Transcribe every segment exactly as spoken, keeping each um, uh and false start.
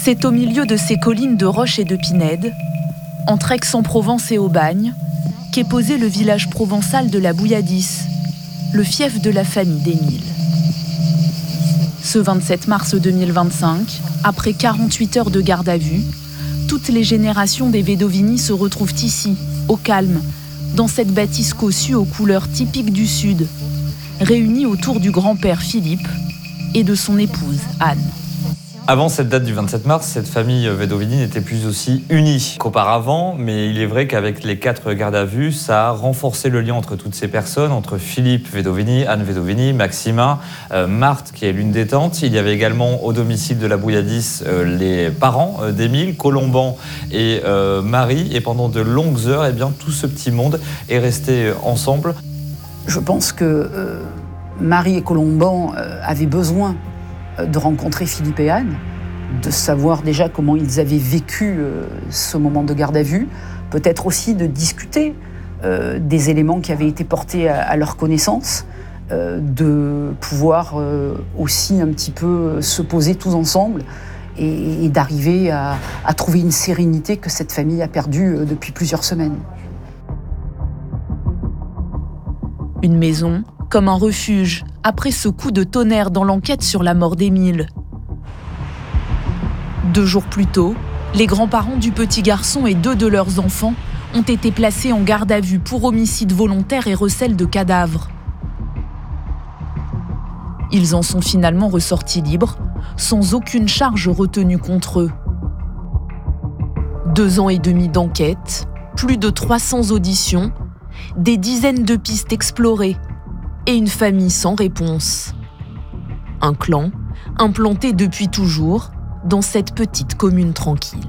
C'est au milieu de ces collines de roches et de pinèdes, entre Aix-en-Provence et Aubagne, qu'est posé le village provençal de la Bouilladisse, le fief de la famille d'Émile. Ce vingt-sept mars deux mille vingt-cinq, après quarante-huit heures de garde à vue, toutes les générations des Vedovini se retrouvent ici, au calme, dans cette bâtisse cossue aux couleurs typiques du Sud, réunies autour du grand-père Philippe et de son épouse Anne. Avant cette date du vingt-sept mars, cette famille Vedovini n'était plus aussi unie qu'auparavant, mais il est vrai qu'avec les quatre gardes à vue, ça a renforcé le lien entre toutes ces personnes, entre Philippe Vedovini, Anne Vedovini, Maximin, euh, Marthe, qui est l'une des tantes. Il y avait également au domicile de la Bouilladisse euh, les parents euh, d'Émile, Colomban et euh, Marie. Et pendant de longues heures, eh bien, tout ce petit monde est resté ensemble. Je pense que euh, Marie et Colomban euh, avaient besoin de rencontrer Philippe et Anne, de savoir déjà comment ils avaient vécu euh, ce moment de garde à vue, peut-être aussi de discuter euh, des éléments qui avaient été portés à, à leur connaissance, euh, de pouvoir euh, aussi un petit peu se poser tous ensemble et, et d'arriver à, à trouver une sérénité que cette famille a perdue euh, depuis plusieurs semaines. Une maison comme un refuge, après ce coup de tonnerre dans l'enquête sur la mort d'Émile. Deux jours plus tôt, les grands-parents du petit garçon et deux de leurs enfants ont été placés en garde à vue pour homicide volontaire et recel de cadavres. Ils en sont finalement ressortis libres, sans aucune charge retenue contre eux. Deux ans et demi d'enquête, plus de trois cents auditions, des dizaines de pistes explorées, et une famille sans réponse. Un clan implanté depuis toujours dans cette petite commune tranquille.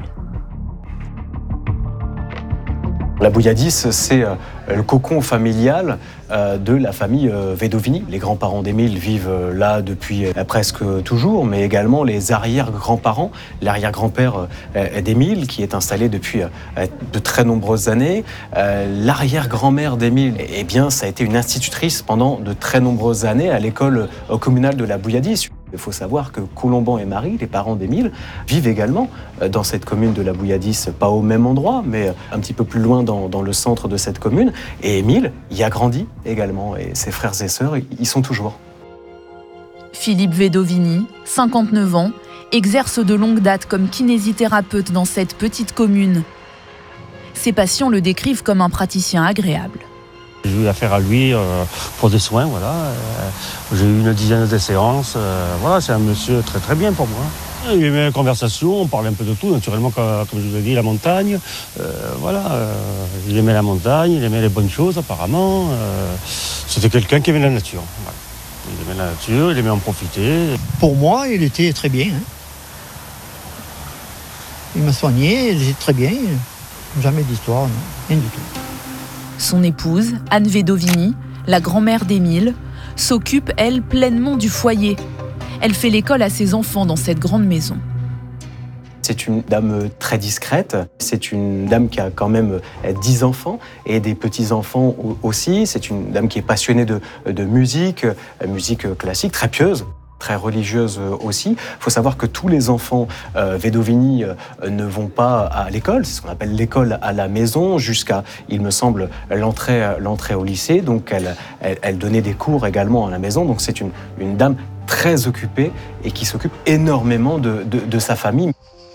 La Bouilladisse, c'est le cocon familial de la famille Vedovini. Les grands-parents d'Émile vivent là depuis presque toujours, mais également les arrière-grands-parents, l'arrière-grand-père d'Émile qui est installé depuis de très nombreuses années. L'arrière-grand-mère d'Émile, eh bien, ça a été une institutrice pendant de très nombreuses années à l'école communale de la Bouilladisse. Il faut savoir que Colomban et Marie, les parents d'Émile, vivent également dans cette commune de la Bouilladisse, pas au même endroit, mais un petit peu plus loin dans, dans le centre de cette commune. Et Émile y a grandi également, et ses frères et sœurs y sont toujours. Philippe Vedovini, cinquante-neuf ans, exerce de longue date comme kinésithérapeute dans cette petite commune. Ses patients le décrivent comme un praticien agréable. J'ai eu affaire à lui euh, pour des soins, voilà. Euh, j'ai eu une dizaine de séances. Euh, voilà, c'est un monsieur très très bien pour moi. Il aimait la conversation, on parlait un peu de tout, naturellement, comme, comme je vous ai dit, la montagne. Euh, voilà, euh, il aimait la montagne, il aimait les bonnes choses apparemment. Euh, c'était quelqu'un qui aimait la nature. Voilà. Il aimait la nature, il aimait en profiter. Pour moi, il était très bien. Hein. Il m'a soigné, il était très bien. Jamais d'histoire, non, rien du tout. Son épouse, Anne Vedovini, la grand-mère d'Émile, s'occupe, elle, pleinement du foyer. Elle fait l'école à ses enfants dans cette grande maison. C'est une dame très discrète. C'est une dame qui a quand même dix enfants et des petits-enfants aussi. C'est une dame qui est passionnée de, de musique, musique classique, très pieuse. Très religieuse aussi. Il faut savoir que tous les enfants euh, Vedovini euh, ne vont pas à l'école, c'est ce qu'on appelle l'école à la maison, jusqu'à, il me semble, l'entrée, l'entrée au lycée. Donc elle, elle, elle donnait des cours également à la maison. Donc c'est une, une dame très occupée et qui s'occupe énormément de, de, de sa famille.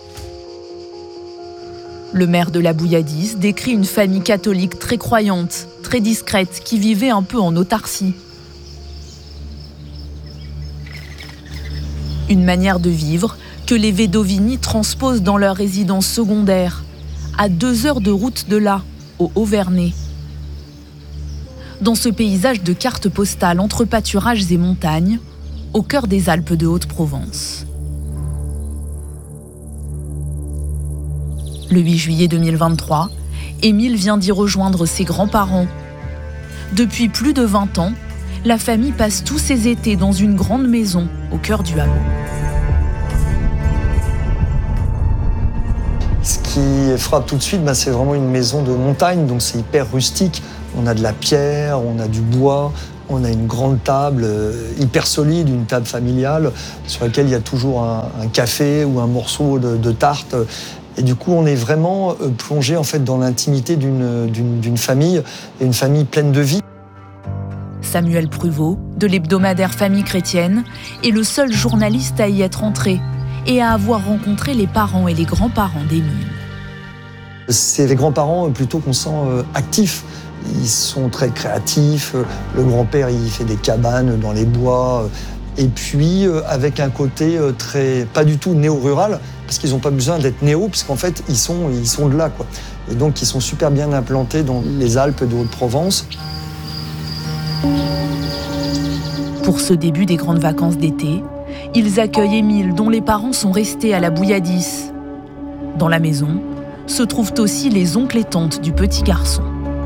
Le maire de la Bouilladisse décrit une famille catholique très croyante, très discrète, qui vivait un peu en autarcie. Une manière de vivre que les Vedovini transposent dans leur résidence secondaire, à deux heures de route de là, au Haut-Vernay. Dans ce paysage de cartes postales entre pâturages et montagnes, au cœur des Alpes de Haute-Provence. Le huit juillet deux mille vingt-trois, Émile vient d'y rejoindre ses grands-parents. Depuis plus de vingt ans, la famille passe tous ses étés dans une grande maison au cœur du hameau. Ce qui frappe tout de suite, bah, c'est vraiment une maison de montagne, donc c'est hyper rustique. On a de la pierre, on a du bois, On a une grande table euh, hyper solide, une table familiale sur laquelle il y a toujours un, un café ou un morceau de, de tarte. Et du coup, on est vraiment euh, plongé en fait dans l'intimité d'une, d'une, d'une famille, et une famille pleine de vie. Samuel Pruvot, de l'hebdomadaire Famille chrétienne, est le seul journaliste à y être entré et à avoir rencontré les parents et les grands-parents d'Émile. C'est les grands-parents plutôt qu'on sent euh, actifs. Ils sont très créatifs. Le grand-père, il fait des cabanes dans les bois. Et puis, euh, avec un côté euh, très, pas du tout néo-rural, parce qu'ils n'ont pas besoin d'être néo, parce qu'en fait, ils sont, ils sont de là, quoi. Et donc, ils sont super bien implantés dans les Alpes de Haute-Provence. Pour ce début des grandes vacances d'été, ils accueillent Émile, dont les parents sont restés à la Bouilladisse. Dans la maison se trouvent aussi les oncles et tantes du petit garçon.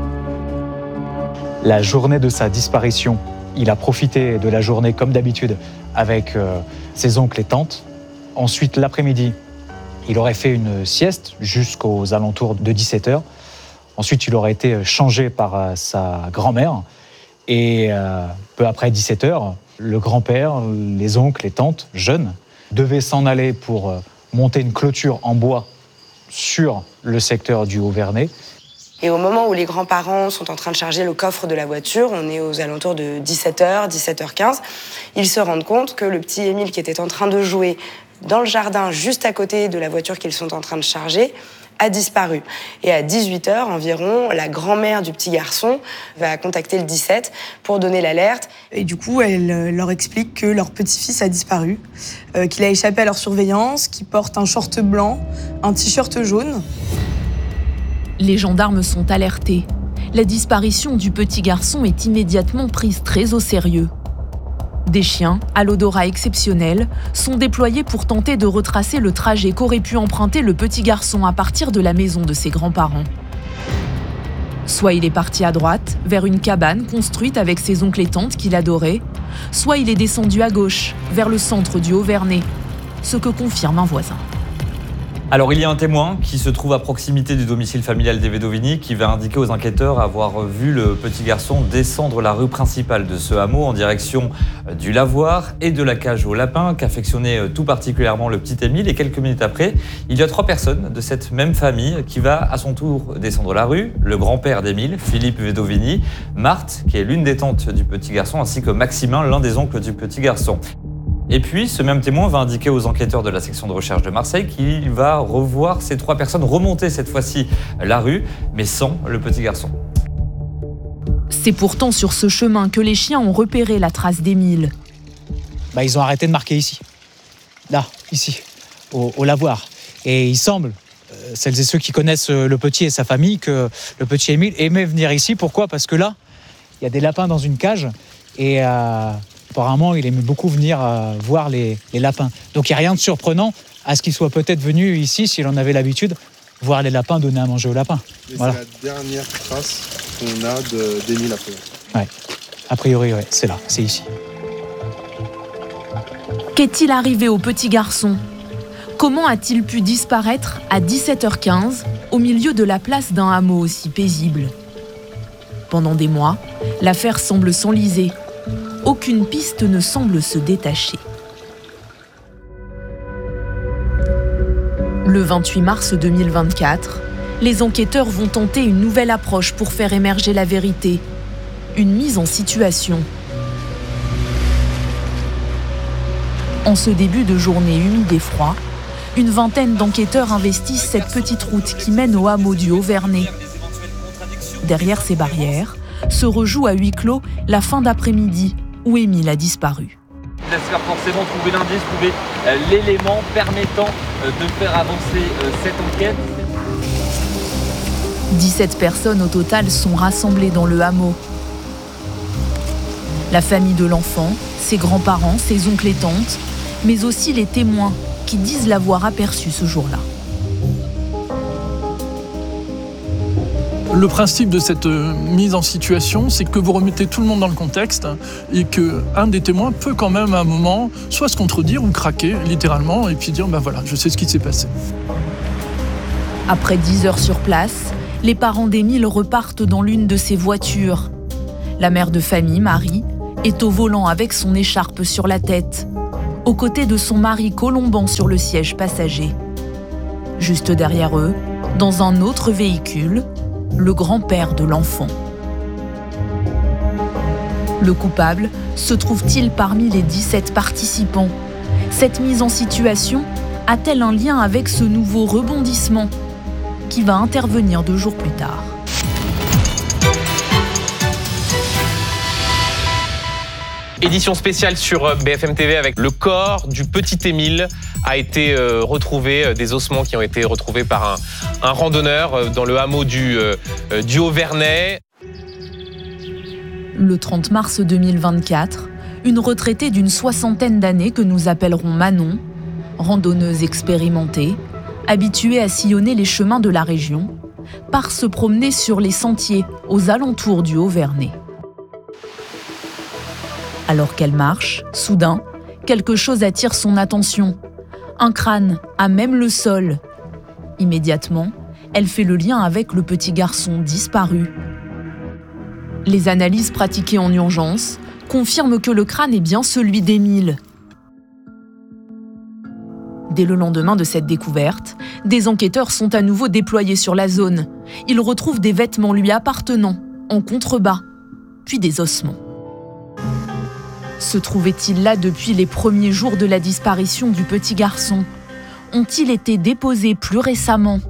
La journée de sa disparition, il a profité de la journée comme d'habitude avec euh, ses oncles et tantes. Ensuite, l'après-midi, il aurait fait une sieste jusqu'aux alentours de dix-sept heures. Ensuite, il aurait été changé par euh, sa grand-mère. Et euh, peu après dix-sept heures, le grand-père, les oncles, les tantes, jeunes, devaient s'en aller pour euh, monter une clôture en bois sur le secteur du Haut-Vernay. Et au moment où les grands-parents sont en train de charger le coffre de la voiture, on est aux alentours de dix-sept heures, dix-sept heures quinze, ils se rendent compte que le petit Émile qui était en train de jouer dans le jardin juste à côté de la voiture qu'ils sont en train de charger a disparu. Et à dix-huit heures environ, la grand-mère du petit garçon va contacter le dix-sept pour donner l'alerte. Et du coup, elle leur explique que leur petit-fils a disparu, euh, qu'il a échappé à leur surveillance, qu'il porte un short blanc, un t-shirt jaune. Les gendarmes sont alertés. La disparition du petit garçon est immédiatement prise très au sérieux. Des chiens, à l'odorat exceptionnel, sont déployés pour tenter de retracer le trajet qu'aurait pu emprunter le petit garçon à partir de la maison de ses grands-parents. Soit il est parti à droite, vers une cabane construite avec ses oncles et tantes qu'il adorait, soit il est descendu à gauche, vers le centre du Haut-Vernay, ce que confirme un voisin. Alors il y a un témoin qui se trouve à proximité du domicile familial des Vedovini qui va indiquer aux enquêteurs avoir vu le petit garçon descendre la rue principale de ce hameau en direction du lavoir et de la cage aux lapins qu'affectionnait tout particulièrement le petit Émile. Et quelques minutes après, il y a trois personnes de cette même famille qui va à son tour descendre la rue. Le grand-père d'Émile, Philippe Vedovini, Marthe, qui est l'une des tantes du petit garçon, ainsi que Maximin, l'un des oncles du petit garçon. Et puis, ce même témoin va indiquer aux enquêteurs de la section de recherche de Marseille qu'il va revoir ces trois personnes remonter cette fois-ci la rue, mais sans le petit garçon. C'est pourtant sur ce chemin que les chiens ont repéré la trace d'Émile. Bah, ils ont arrêté de marquer ici. Là, ici, au, au lavoir. Et il semble, euh, celles et ceux qui connaissent le petit et sa famille, que le petit Émile aimait venir ici. Pourquoi ? Parce que là, il y a des lapins dans une cage et... Euh, Apparemment, il aimait beaucoup venir euh, voir les, les lapins. Donc il n'y a rien de surprenant à ce qu'il soit peut-être venu ici, s'il en avait l'habitude, voir les lapins donner à manger aux lapins. Voilà. C'est la dernière trace qu'on a de, d'Émile après. Ouais. A priori, ouais, c'est là, c'est ici. Qu'est-il arrivé au petit garçon ? Comment a-t-il pu disparaître à dix-sept heures quinze au milieu de la place d'un hameau aussi paisible ? Pendant des mois, l'affaire semble s'enliser. Aucune piste ne semble se détacher. Le vingt-huit mars deux mille vingt-quatre, les enquêteurs vont tenter une nouvelle approche pour faire émerger la vérité. Une mise en situation. En ce début de journée humide et froid, une vingtaine d'enquêteurs investissent cette petite route qui mène au hameau du Haut-Vernay. Derrière ces barrières, se rejoue à huis clos la fin d'après-midi où Émile a disparu. Il espère forcément trouver l'indice, trouver euh, l'élément permettant euh, de faire avancer euh, cette enquête. dix-sept personnes au total sont rassemblées dans le hameau. La famille de l'enfant, ses grands-parents, ses oncles et tantes, mais aussi les témoins qui disent l'avoir aperçu ce jour-là. Le principe de cette mise en situation, c'est que vous remettez tout le monde dans le contexte et qu'un des témoins peut quand même à un moment soit se contredire ou craquer littéralement et puis dire ben voilà, je sais ce qui s'est passé. Après dix heures sur place, les parents d'Émile repartent dans l'une de ces voitures. La mère de famille, Marie, est au volant avec son écharpe sur la tête, aux côtés de son mari Colomban sur le siège passager. Juste derrière eux, dans un autre véhicule, le grand-père de l'enfant. Le coupable se trouve-t-il parmi les dix-sept participants? Cette mise en situation a-t-elle un lien avec ce nouveau rebondissement qui va intervenir deux jours plus tard? Édition spéciale sur B F M T V avec le corps du petit Émile a été euh, retrouvé, euh, des ossements qui ont été retrouvés par un, un randonneur euh, dans le hameau du, euh, du Haut-Vernay. Le trente mars deux mille vingt-quatre, une retraitée d'une soixantaine d'années que nous appellerons Manon, randonneuse expérimentée, habituée à sillonner les chemins de la région, part se promener sur les sentiers aux alentours du Haut-Vernay. Alors qu'elle marche, soudain, quelque chose attire son attention. Un crâne, à même le sol. Immédiatement, elle fait le lien avec le petit garçon disparu. Les analyses pratiquées en urgence confirment que le crâne est bien celui d'Émile. Dès le lendemain de cette découverte, des enquêteurs sont à nouveau déployés sur la zone. Ils retrouvent des vêtements lui appartenant, en contrebas, puis des ossements. Se trouvait-il là depuis les premiers jours de la disparition du petit garçon? Ont-ils été déposés plus récemment?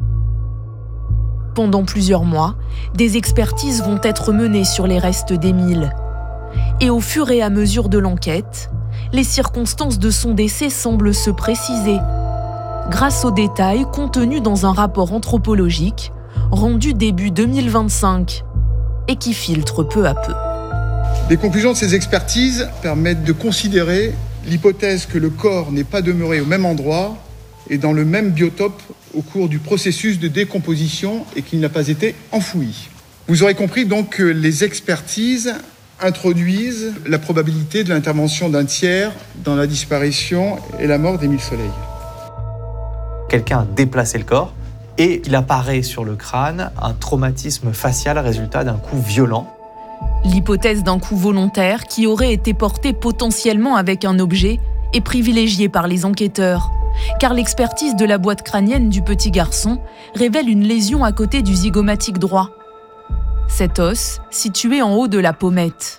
Pendant plusieurs mois, des expertises vont être menées sur les restes d'Émile. Et au fur et à mesure de l'enquête, les circonstances de son décès semblent se préciser, grâce aux détails contenus dans un rapport anthropologique rendu début deux mille vingt-cinq et qui filtre peu à peu. Les conclusions de ces expertises permettent de considérer l'hypothèse que le corps n'est pas demeuré au même endroit et dans le même biotope au cours du processus de décomposition et qu'il n'a pas été enfoui. Vous aurez compris donc que les expertises introduisent la probabilité de l'intervention d'un tiers dans la disparition et la mort d'Émile Soleil. Quelqu'un a déplacé le corps et il apparaît sur le crâne un traumatisme facial résultat d'un coup violent. L'hypothèse d'un coup volontaire qui aurait été porté potentiellement avec un objet est privilégiée par les enquêteurs, car l'expertise de la boîte crânienne du petit garçon révèle une lésion à côté du zygomatique droit. Cet os situé en haut de la pommette.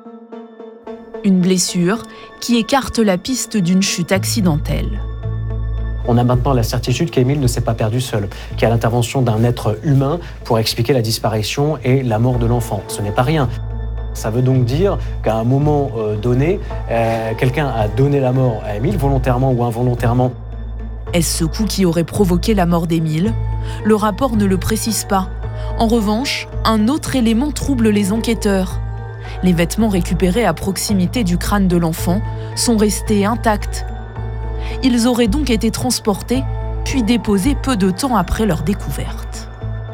Une blessure qui écarte la piste d'une chute accidentelle. On a maintenant la certitude qu'Émile ne s'est pas perdu seul, qu'il y a l'intervention d'un être humain pour expliquer la disparition et la mort de l'enfant. Ce n'est pas rien. Ça veut donc dire qu'à un moment euh, donné, euh, quelqu'un a donné la mort à Émile, volontairement ou involontairement. Est-ce ce coup qui aurait provoqué la mort d'Émile? Le rapport ne le précise pas. En revanche, un autre élément trouble les enquêteurs. Les vêtements récupérés à proximité du crâne de l'enfant sont restés intacts. Ils auraient donc été transportés, puis déposés peu de temps après leur découverte.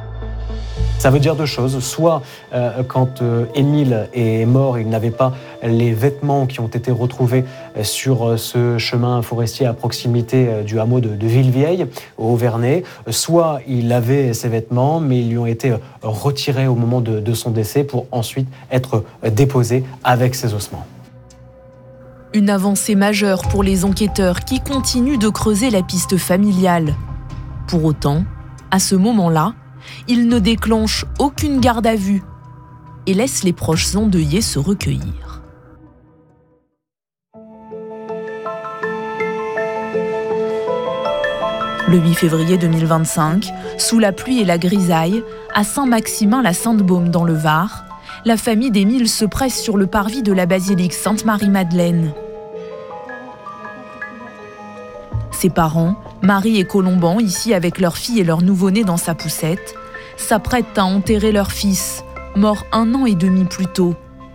Ça veut dire deux choses. Soit, euh, quand euh, Émile est mort, il n'avait pas les vêtements qui ont été retrouvés sur euh, ce chemin forestier à proximité euh, du hameau de, de Villevieille, au Haut-Vernay. Soit il avait ces vêtements, mais ils lui ont été retirés au moment de, de son décès pour ensuite être déposés avec ses ossements. Une avancée majeure pour les enquêteurs qui continuent de creuser la piste familiale. Pour autant, à ce moment-là, ils ne déclenchent aucune garde à vue et laissent les proches endeuillés se recueillir. Le huit février deux mille vingt-cinq, sous la pluie et la grisaille, à Saint-Maximin-la-Sainte-Baume dans le Var, la famille d'Émile se presse sur le parvis de la basilique Sainte-Marie-Madeleine. Ses parents, Marie et Colomban, ici avec leur fille et leur nouveau-né dans sa poussette, s'apprêtent à enterrer leur fils, mort un an et demi plus tôt.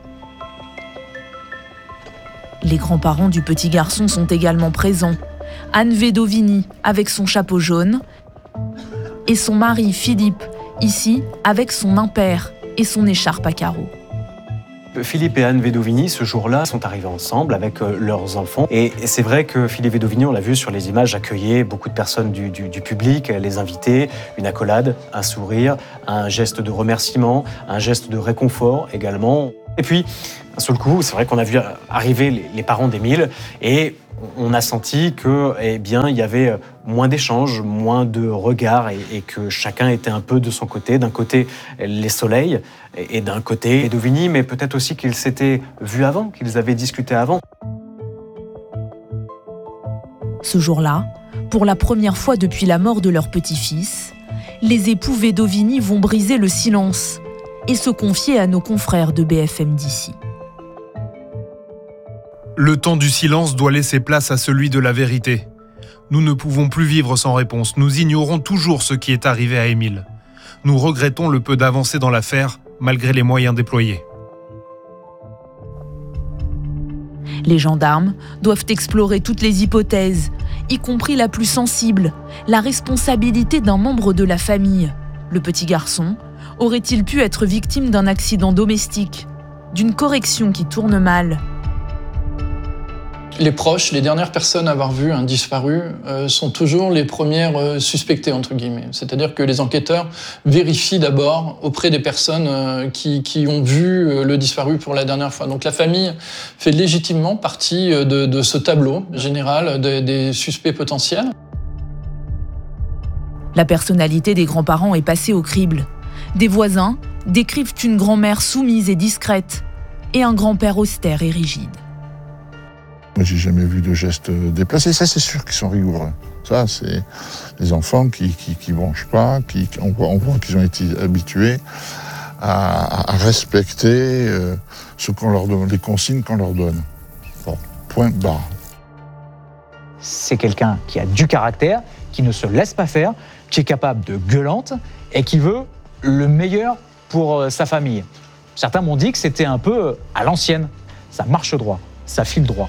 Les grands-parents du petit garçon sont également présents. Anne Vedovini avec son chapeau jaune et son mari Philippe, ici avec son impair et son écharpe à carreaux. Philippe et Anne Vedovini, ce jour-là, sont arrivés ensemble avec euh, leurs enfants. Et, et c'est vrai que Philippe Vedovini, on l'a vu sur les images, accueillait beaucoup de personnes du, du, du public, les invités, une accolade, un sourire, un geste de remerciement, un geste de réconfort également. Et puis, d'un seul coup, c'est vrai qu'on a vu arriver les, les parents d'Émile et on a senti que, eh bien, il y avait moins d'échanges, moins de regards et, et que chacun était un peu de son côté. D'un côté, les Soleil et, et d'un côté, Vedovini, mais peut-être aussi qu'ils s'étaient vus avant, qu'ils avaient discuté avant. Ce jour-là, pour la première fois depuis la mort de leur petit-fils, les époux Vedovini vont briser le silence et se confier à nos confrères de B F M d'ici. Le temps du silence doit laisser place à celui de la vérité. Nous ne pouvons plus vivre sans réponse. Nous ignorons toujours ce qui est arrivé à Émile. Nous regrettons le peu d'avancées dans l'affaire, malgré les moyens déployés. Les gendarmes doivent explorer toutes les hypothèses, y compris la plus sensible, la responsabilité d'un membre de la famille. Le petit garçon aurait-il pu être victime d'un accident domestique, d'une correction qui tourne mal ? Les proches, les dernières personnes à avoir vu un disparu euh, sont toujours les premières euh, suspectées, entre guillemets. C'est-à-dire que les enquêteurs vérifient d'abord auprès des personnes euh, qui, qui ont vu euh, le disparu pour la dernière fois. Donc la famille fait légitimement partie de, de ce tableau général de, des suspects potentiels. La personnalité des grands-parents est passée au crible. Des voisins décrivent une grand-mère soumise et discrète et un grand-père austère et rigide. Moi, j'ai jamais vu de gestes déplacés. Ça, c'est sûr qu'ils sont rigoureux. Ça, c'est les enfants qui qui, qui bronchent pas, qui on voit, on voit qu'ils ont été habitués à, à respecter euh, ce qu'on leur donne, les consignes qu'on leur donne. Bon, point barre. C'est quelqu'un qui a du caractère, qui ne se laisse pas faire, qui est capable de gueulante et qui veut le meilleur pour sa famille. Certains m'ont dit que c'était un peu à l'ancienne. Ça marche droit, ça file droit.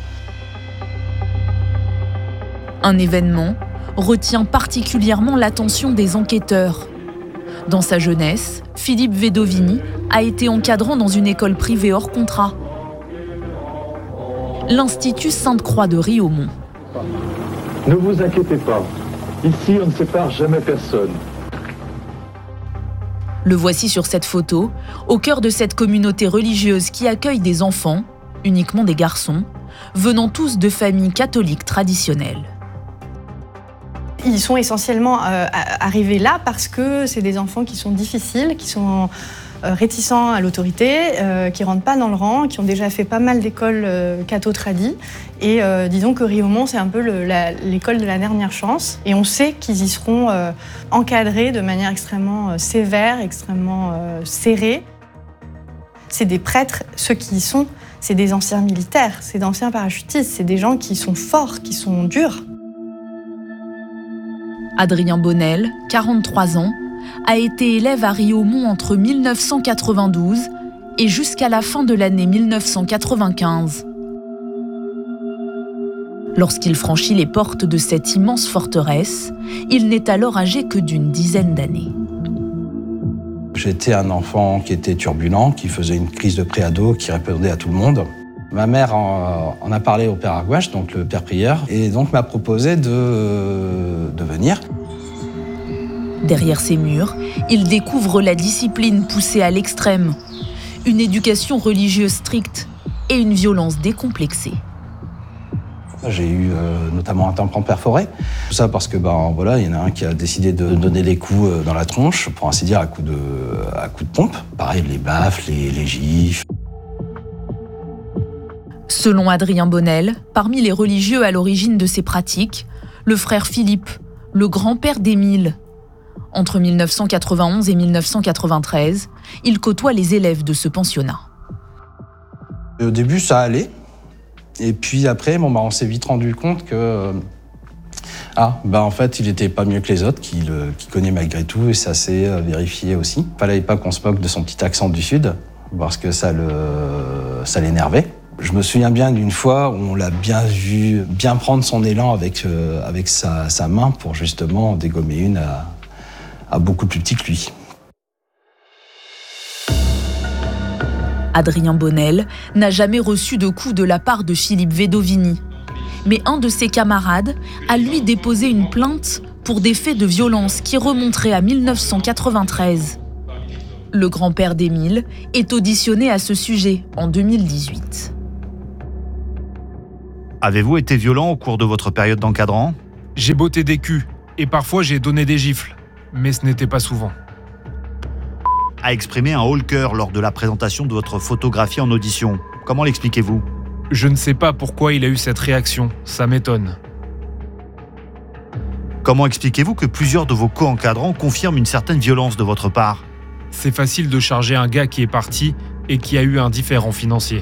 Un événement retient particulièrement l'attention des enquêteurs. Dans sa jeunesse, Philippe Vedovini a été encadrant dans une école privée hors contrat, l'Institut Sainte-Croix de Riaumont. Ne vous inquiétez pas, ici on ne sépare jamais personne. Le voici sur cette photo, au cœur de cette communauté religieuse qui accueille des enfants, uniquement des garçons, venant tous de familles catholiques traditionnelles. Ils sont essentiellement euh, arrivés là parce que c'est des enfants qui sont difficiles, qui sont euh, réticents à l'autorité, euh, qui ne rentrent pas dans le rang, qui ont déjà fait pas mal d'écoles euh, catho-tradies. Et euh, disons que Riaumont, c'est un peu le, la, l'école de la dernière chance. Et on sait qu'ils y seront euh, encadrés de manière extrêmement euh, sévère, extrêmement euh, serrée. C'est des prêtres, ceux qui y sont, c'est des anciens militaires, c'est d'anciens parachutistes, c'est des gens qui sont forts, qui sont durs. Adrien Bonnel, quarante-trois ans, a été élève à Riaumont entre mille neuf cent quatre-vingt-douze et jusqu'à la fin de l'année mille neuf cent quatre-vingt-quinze. Lorsqu'il franchit les portes de cette immense forteresse, il n'est alors âgé que d'une dizaine d'années. J'étais un enfant qui était turbulent, qui faisait une crise de préado, qui répondait à tout le monde. Ma mère en, en a parlé au père Argouache, donc le père prieur, et donc m'a proposé de, de venir. Derrière ces murs, il découvre la discipline poussée à l'extrême, une éducation religieuse stricte et une violence décomplexée. J'ai eu euh, notamment un tympan perforé. Tout ça parce que ben voilà, il y en a un qui a décidé de donner des coups dans la tronche, pour ainsi dire à coups de, à coups de pompe. Pareil, les baffes, les, les gifles. Selon Adrien Bonnel, parmi les religieux à l'origine de ces pratiques, le frère Philippe, le grand-père d'Émile. Entre mille neuf cent quatre-vingt-onze et mille neuf cent quatre-vingt-treize, il côtoie les élèves de ce pensionnat. Au début, ça allait. Et puis après, bon, bah, on s'est vite rendu compte que... Euh, ah, bah, en fait, il n'était pas mieux que les autres, qu'il euh, qu'il connaît malgré tout, et ça s'est euh, vérifié aussi. Il ne fallait pas qu'on se moque de son petit accent du Sud, parce que ça, le, ça l'énervait. Je me souviens bien d'une fois où on l'a bien vu bien prendre son élan avec, euh, avec sa, sa main pour justement dégommer une à, à beaucoup plus petit que lui. Adrien Bonnel n'a jamais reçu de coup de la part de Philippe Vedovini. Mais un de ses camarades a lui déposé une plainte pour des faits de violence qui remonteraient à mille neuf cent quatre-vingt-treize. Le grand-père d'Émile est auditionné à ce sujet en deux mille dix-huit. Avez-vous été violent au cours de votre période d'encadrant ? J'ai botté des culs et parfois j'ai donné des gifles, mais ce n'était pas souvent. A exprimé un haut-le-cœur lors de la présentation de votre photographie en audition. Comment l'expliquez-vous ? Je ne sais pas pourquoi il a eu cette réaction, ça m'étonne. Comment expliquez-vous que plusieurs de vos co-encadrants confirment une certaine violence de votre part ? C'est facile de charger un gars qui est parti et qui a eu un différend financier.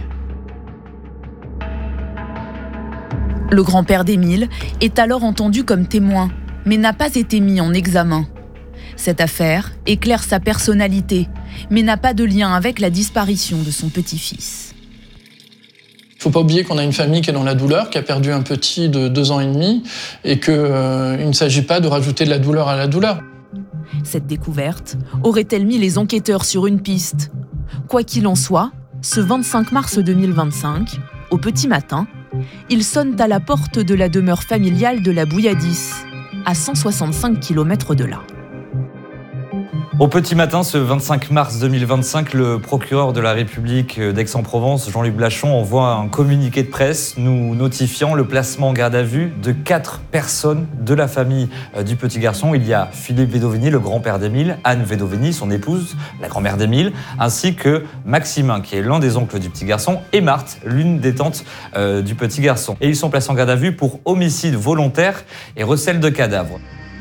Le grand-père d'Émile est alors entendu comme témoin, mais n'a pas été mis en examen. Cette affaire éclaire sa personnalité, mais n'a pas de lien avec la disparition de son petit-fils. Il ne faut pas oublier qu'on a une famille qui est dans la douleur, qui a perdu un petit de deux ans et demi, et qu'il euh, ne s'agit pas de rajouter de la douleur à la douleur. Cette découverte aurait-elle mis les enquêteurs sur une piste ? Quoi qu'il en soit, ce vingt-cinq mars deux mille vingt-cinq, au petit matin, ils sonnent à la porte de la demeure familiale de la Bouilladis, à cent soixante-cinq kilomètres de là. Au petit matin, ce vingt-cinq mars deux mille vingt-cinq, le procureur de la République d'Aix-en-Provence, Jean-Luc Blachon, envoie un communiqué de presse nous notifiant le placement en garde à vue de quatre personnes de la famille du petit garçon. Il y a Philippe Vedovini, le grand-père d'Émile, Anne Vedovini, son épouse, la grand-mère d'Émile, ainsi que Maximin, qui est l'un des oncles du petit garçon, et Marthe, l'une des tantes euh, du petit garçon. Et ils sont placés en garde à vue pour homicide volontaire et recel de cadavres.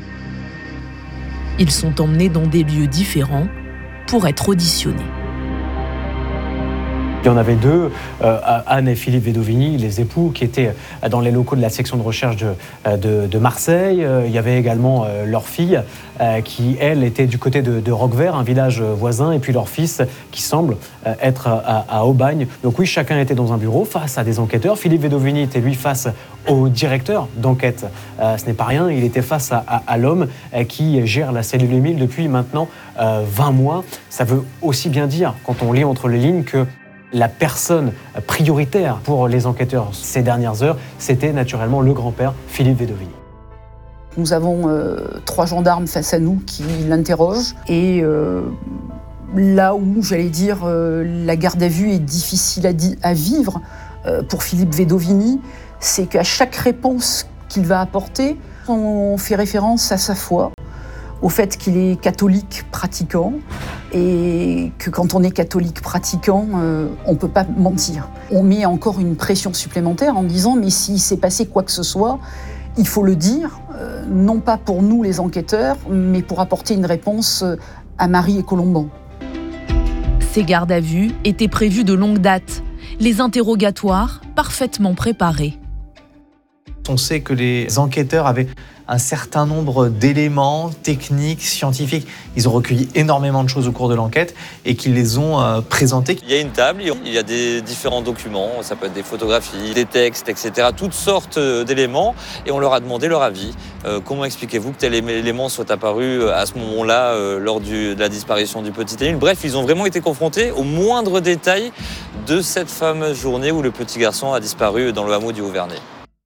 Ils sont emmenés dans des lieux différents pour être auditionnés. Il y en avait deux, euh, Anne et Philippe Vedovini, les époux, qui étaient dans les locaux de la section de recherche de, de, de Marseille. Euh, il y avait également euh, leur fille, euh, qui, elle, était du côté de, de Roquevert, un village voisin, et puis leur fils, qui semble euh, être à, à Aubagne. Donc oui, chacun était dans un bureau face à des enquêteurs. Philippe Vedovini était, lui, face au directeur d'enquête. Euh, ce n'est pas rien, il était face à, à, à l'homme euh, qui gère la cellule Émile depuis maintenant euh, vingt mois. Ça veut aussi bien dire, quand on lit entre les lignes, que la personne prioritaire pour les enquêteurs ces dernières heures, c'était naturellement le grand-père Philippe Vedovini. Nous avons euh, trois gendarmes face à nous qui l'interrogent et euh, là où, j'allais dire, euh, la garde à vue est difficile à, di- à vivre euh, pour Philippe Vedovini, c'est qu'à chaque réponse qu'il va apporter, on fait référence à sa foi, au fait qu'il est catholique pratiquant et que quand on est catholique pratiquant, euh, on ne peut pas mentir. On met encore une pression supplémentaire en disant « mais s'il s'est passé quoi que ce soit, il faut le dire, euh, non pas pour nous les enquêteurs, mais pour apporter une réponse à Marie et Colomban ». Ces gardes à vue étaient prévus de longue date, les interrogatoires parfaitement préparés. On sait que les enquêteurs avaient un certain nombre d'éléments techniques, scientifiques. Ils ont recueilli énormément de choses au cours de l'enquête et qu'ils les ont euh, présentés. Il y a une table, il y a des différents documents, ça peut être des photographies, des textes, et cetera. Toutes sortes d'éléments et on leur a demandé leur avis. Euh, comment expliquez-vous que tel élément soit apparu à ce moment-là euh, lors du, de la disparition du petit Émile ? Bref, ils ont vraiment été confrontés aux moindres détails de cette fameuse journée où le petit garçon a disparu dans le hameau du Haut-Vernay.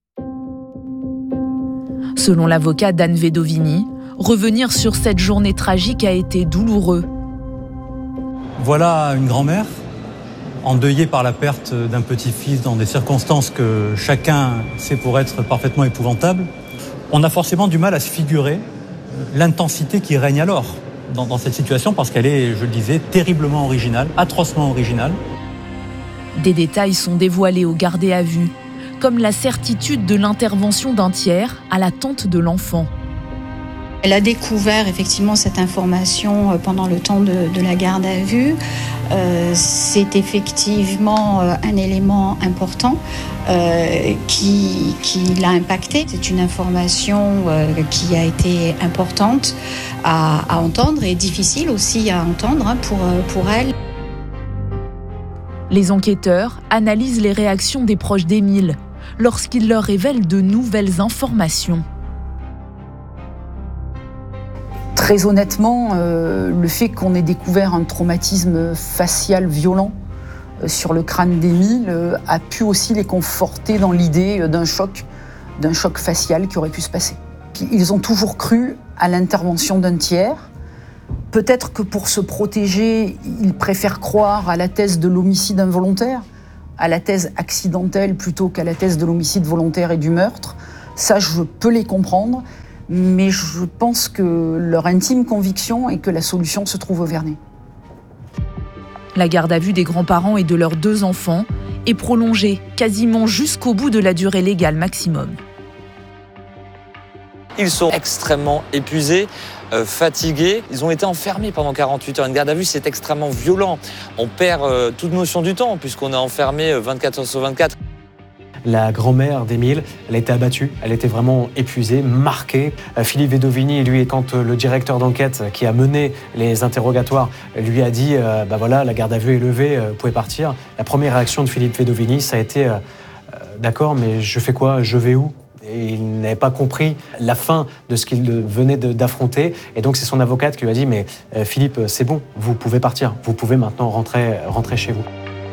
Selon l'avocat d'Anne Vedovini, revenir sur cette journée tragique a été douloureux. Voilà une grand-mère, endeuillée par la perte d'un petit-fils dans des circonstances que chacun sait pour être parfaitement épouvantables. On a forcément du mal à se figurer l'intensité qui règne alors dans, dans cette situation parce qu'elle est, je le disais, terriblement originale, atrocement originale. Des détails sont dévoilés aux gardés à vue, comme la certitude de l'intervention d'un tiers à la tante de l'enfant. Elle a découvert effectivement cette information pendant le temps de, de la garde à vue. Euh, c'est effectivement un élément important euh, qui, qui l'a impacté. C'est une information euh, qui a été importante à, à entendre et difficile aussi à entendre hein, pour, pour elle. Les enquêteurs analysent les réactions des proches d'Émile lorsqu'il leur révèle de nouvelles informations. Très honnêtement, euh, le fait qu'on ait découvert un traumatisme facial violent sur le crâne d'Émile a pu aussi les conforter dans l'idée d'un choc, d'un choc facial qui aurait pu se passer. Puis ils ont toujours cru à l'intervention d'un tiers. Peut-être que pour se protéger, ils préfèrent croire à la thèse de l'homicide involontaire, à la thèse accidentelle plutôt qu'à la thèse de l'homicide volontaire et du meurtre. Ça, je peux les comprendre, mais je pense que leur intime conviction est que la solution se trouve au Vernet. La garde à vue des grands-parents et de leurs deux enfants est prolongée quasiment jusqu'au bout de la durée légale maximum. Ils sont extrêmement épuisés, euh, fatigués. Ils ont été enfermés pendant quarante-huit heures. Une garde à vue, c'est extrêmement violent. On perd euh, toute notion du temps puisqu'on est enfermé vingt-quatre heures sur vingt-quatre. La grand-mère d'Émile, elle a été abattue, elle était vraiment épuisée, marquée. Philippe Vedovini, lui, quand le directeur d'enquête qui a mené les interrogatoires lui a dit euh, « bah voilà, la garde à vue est levée, vous pouvez partir », la première réaction de Philippe Vedovini, ça a été euh, « d'accord, mais je fais quoi, je vais où ?» Et il n'avait pas compris la fin de ce qu'il venait d'affronter. Et donc c'est son avocate qui lui a dit « mais euh, Philippe, c'est bon, vous pouvez partir, vous pouvez maintenant rentrer, rentrer chez vous ».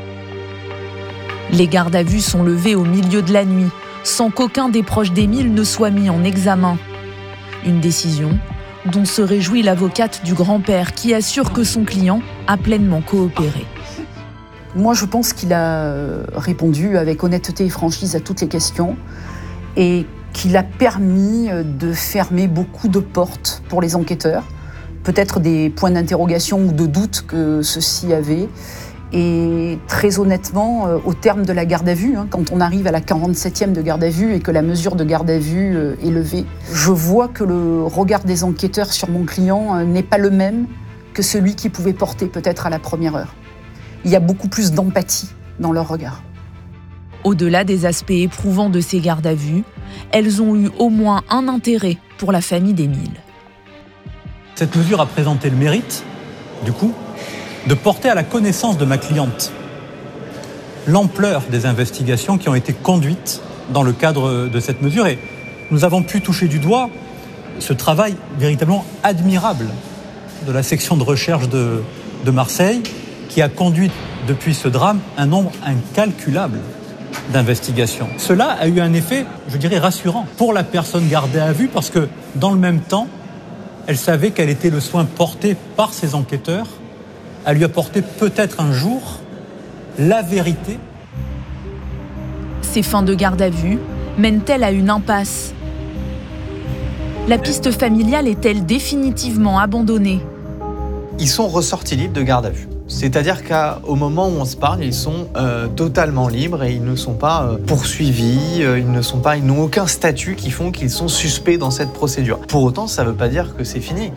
Les gardes à vue sont levés au milieu de la nuit, sans qu'aucun des proches d'Émile ne soit mis en examen. Une décision dont se réjouit l'avocate du grand-père qui assure que son client a pleinement coopéré. Moi, je pense qu'il a répondu avec honnêteté et franchise à toutes les questions et qu'il a permis de fermer beaucoup de portes pour les enquêteurs, peut-être des points d'interrogation ou de doute que ceux-ci avaient. Et très honnêtement, au terme de la garde à vue, hein, quand on arrive à la quarante-septième de garde à vue et que la mesure de garde à vue est levée, je vois que le regard des enquêteurs sur mon client n'est pas le même que celui qu'ils pouvaient porter peut-être à la première heure. Il y a beaucoup plus d'empathie dans leur regard. Au-delà des aspects éprouvants de ces gardes à vue, elles ont eu au moins un intérêt pour la famille d'Émile. Cette mesure a présenté le mérite, du coup, de porter à la connaissance de ma cliente l'ampleur des investigations qui ont été conduites dans le cadre de cette mesure. Et nous avons pu toucher du doigt ce travail véritablement admirable de la section de recherche de, de Marseille, qui a conduit depuis ce drame un nombre incalculable d'investigations. Cela a eu un effet, je dirais, rassurant pour la personne gardée à vue, parce que dans le même temps, elle savait quel était le soin porté par ces enquêteurs à lui apporter peut-être un jour la vérité. Ces fins de garde à vue mènent-elles à une impasse? La piste familiale est-elle définitivement abandonnée? Ils sont ressortis libres de garde à vue. C'est-à-dire qu'au moment où on se parle, ils sont euh, totalement libres et ils ne sont pas euh, poursuivis, euh, ils ne sont pas, ils n'ont aucun statut qui font qu'ils sont suspects dans cette procédure. Pour autant, ça ne veut pas dire que c'est fini.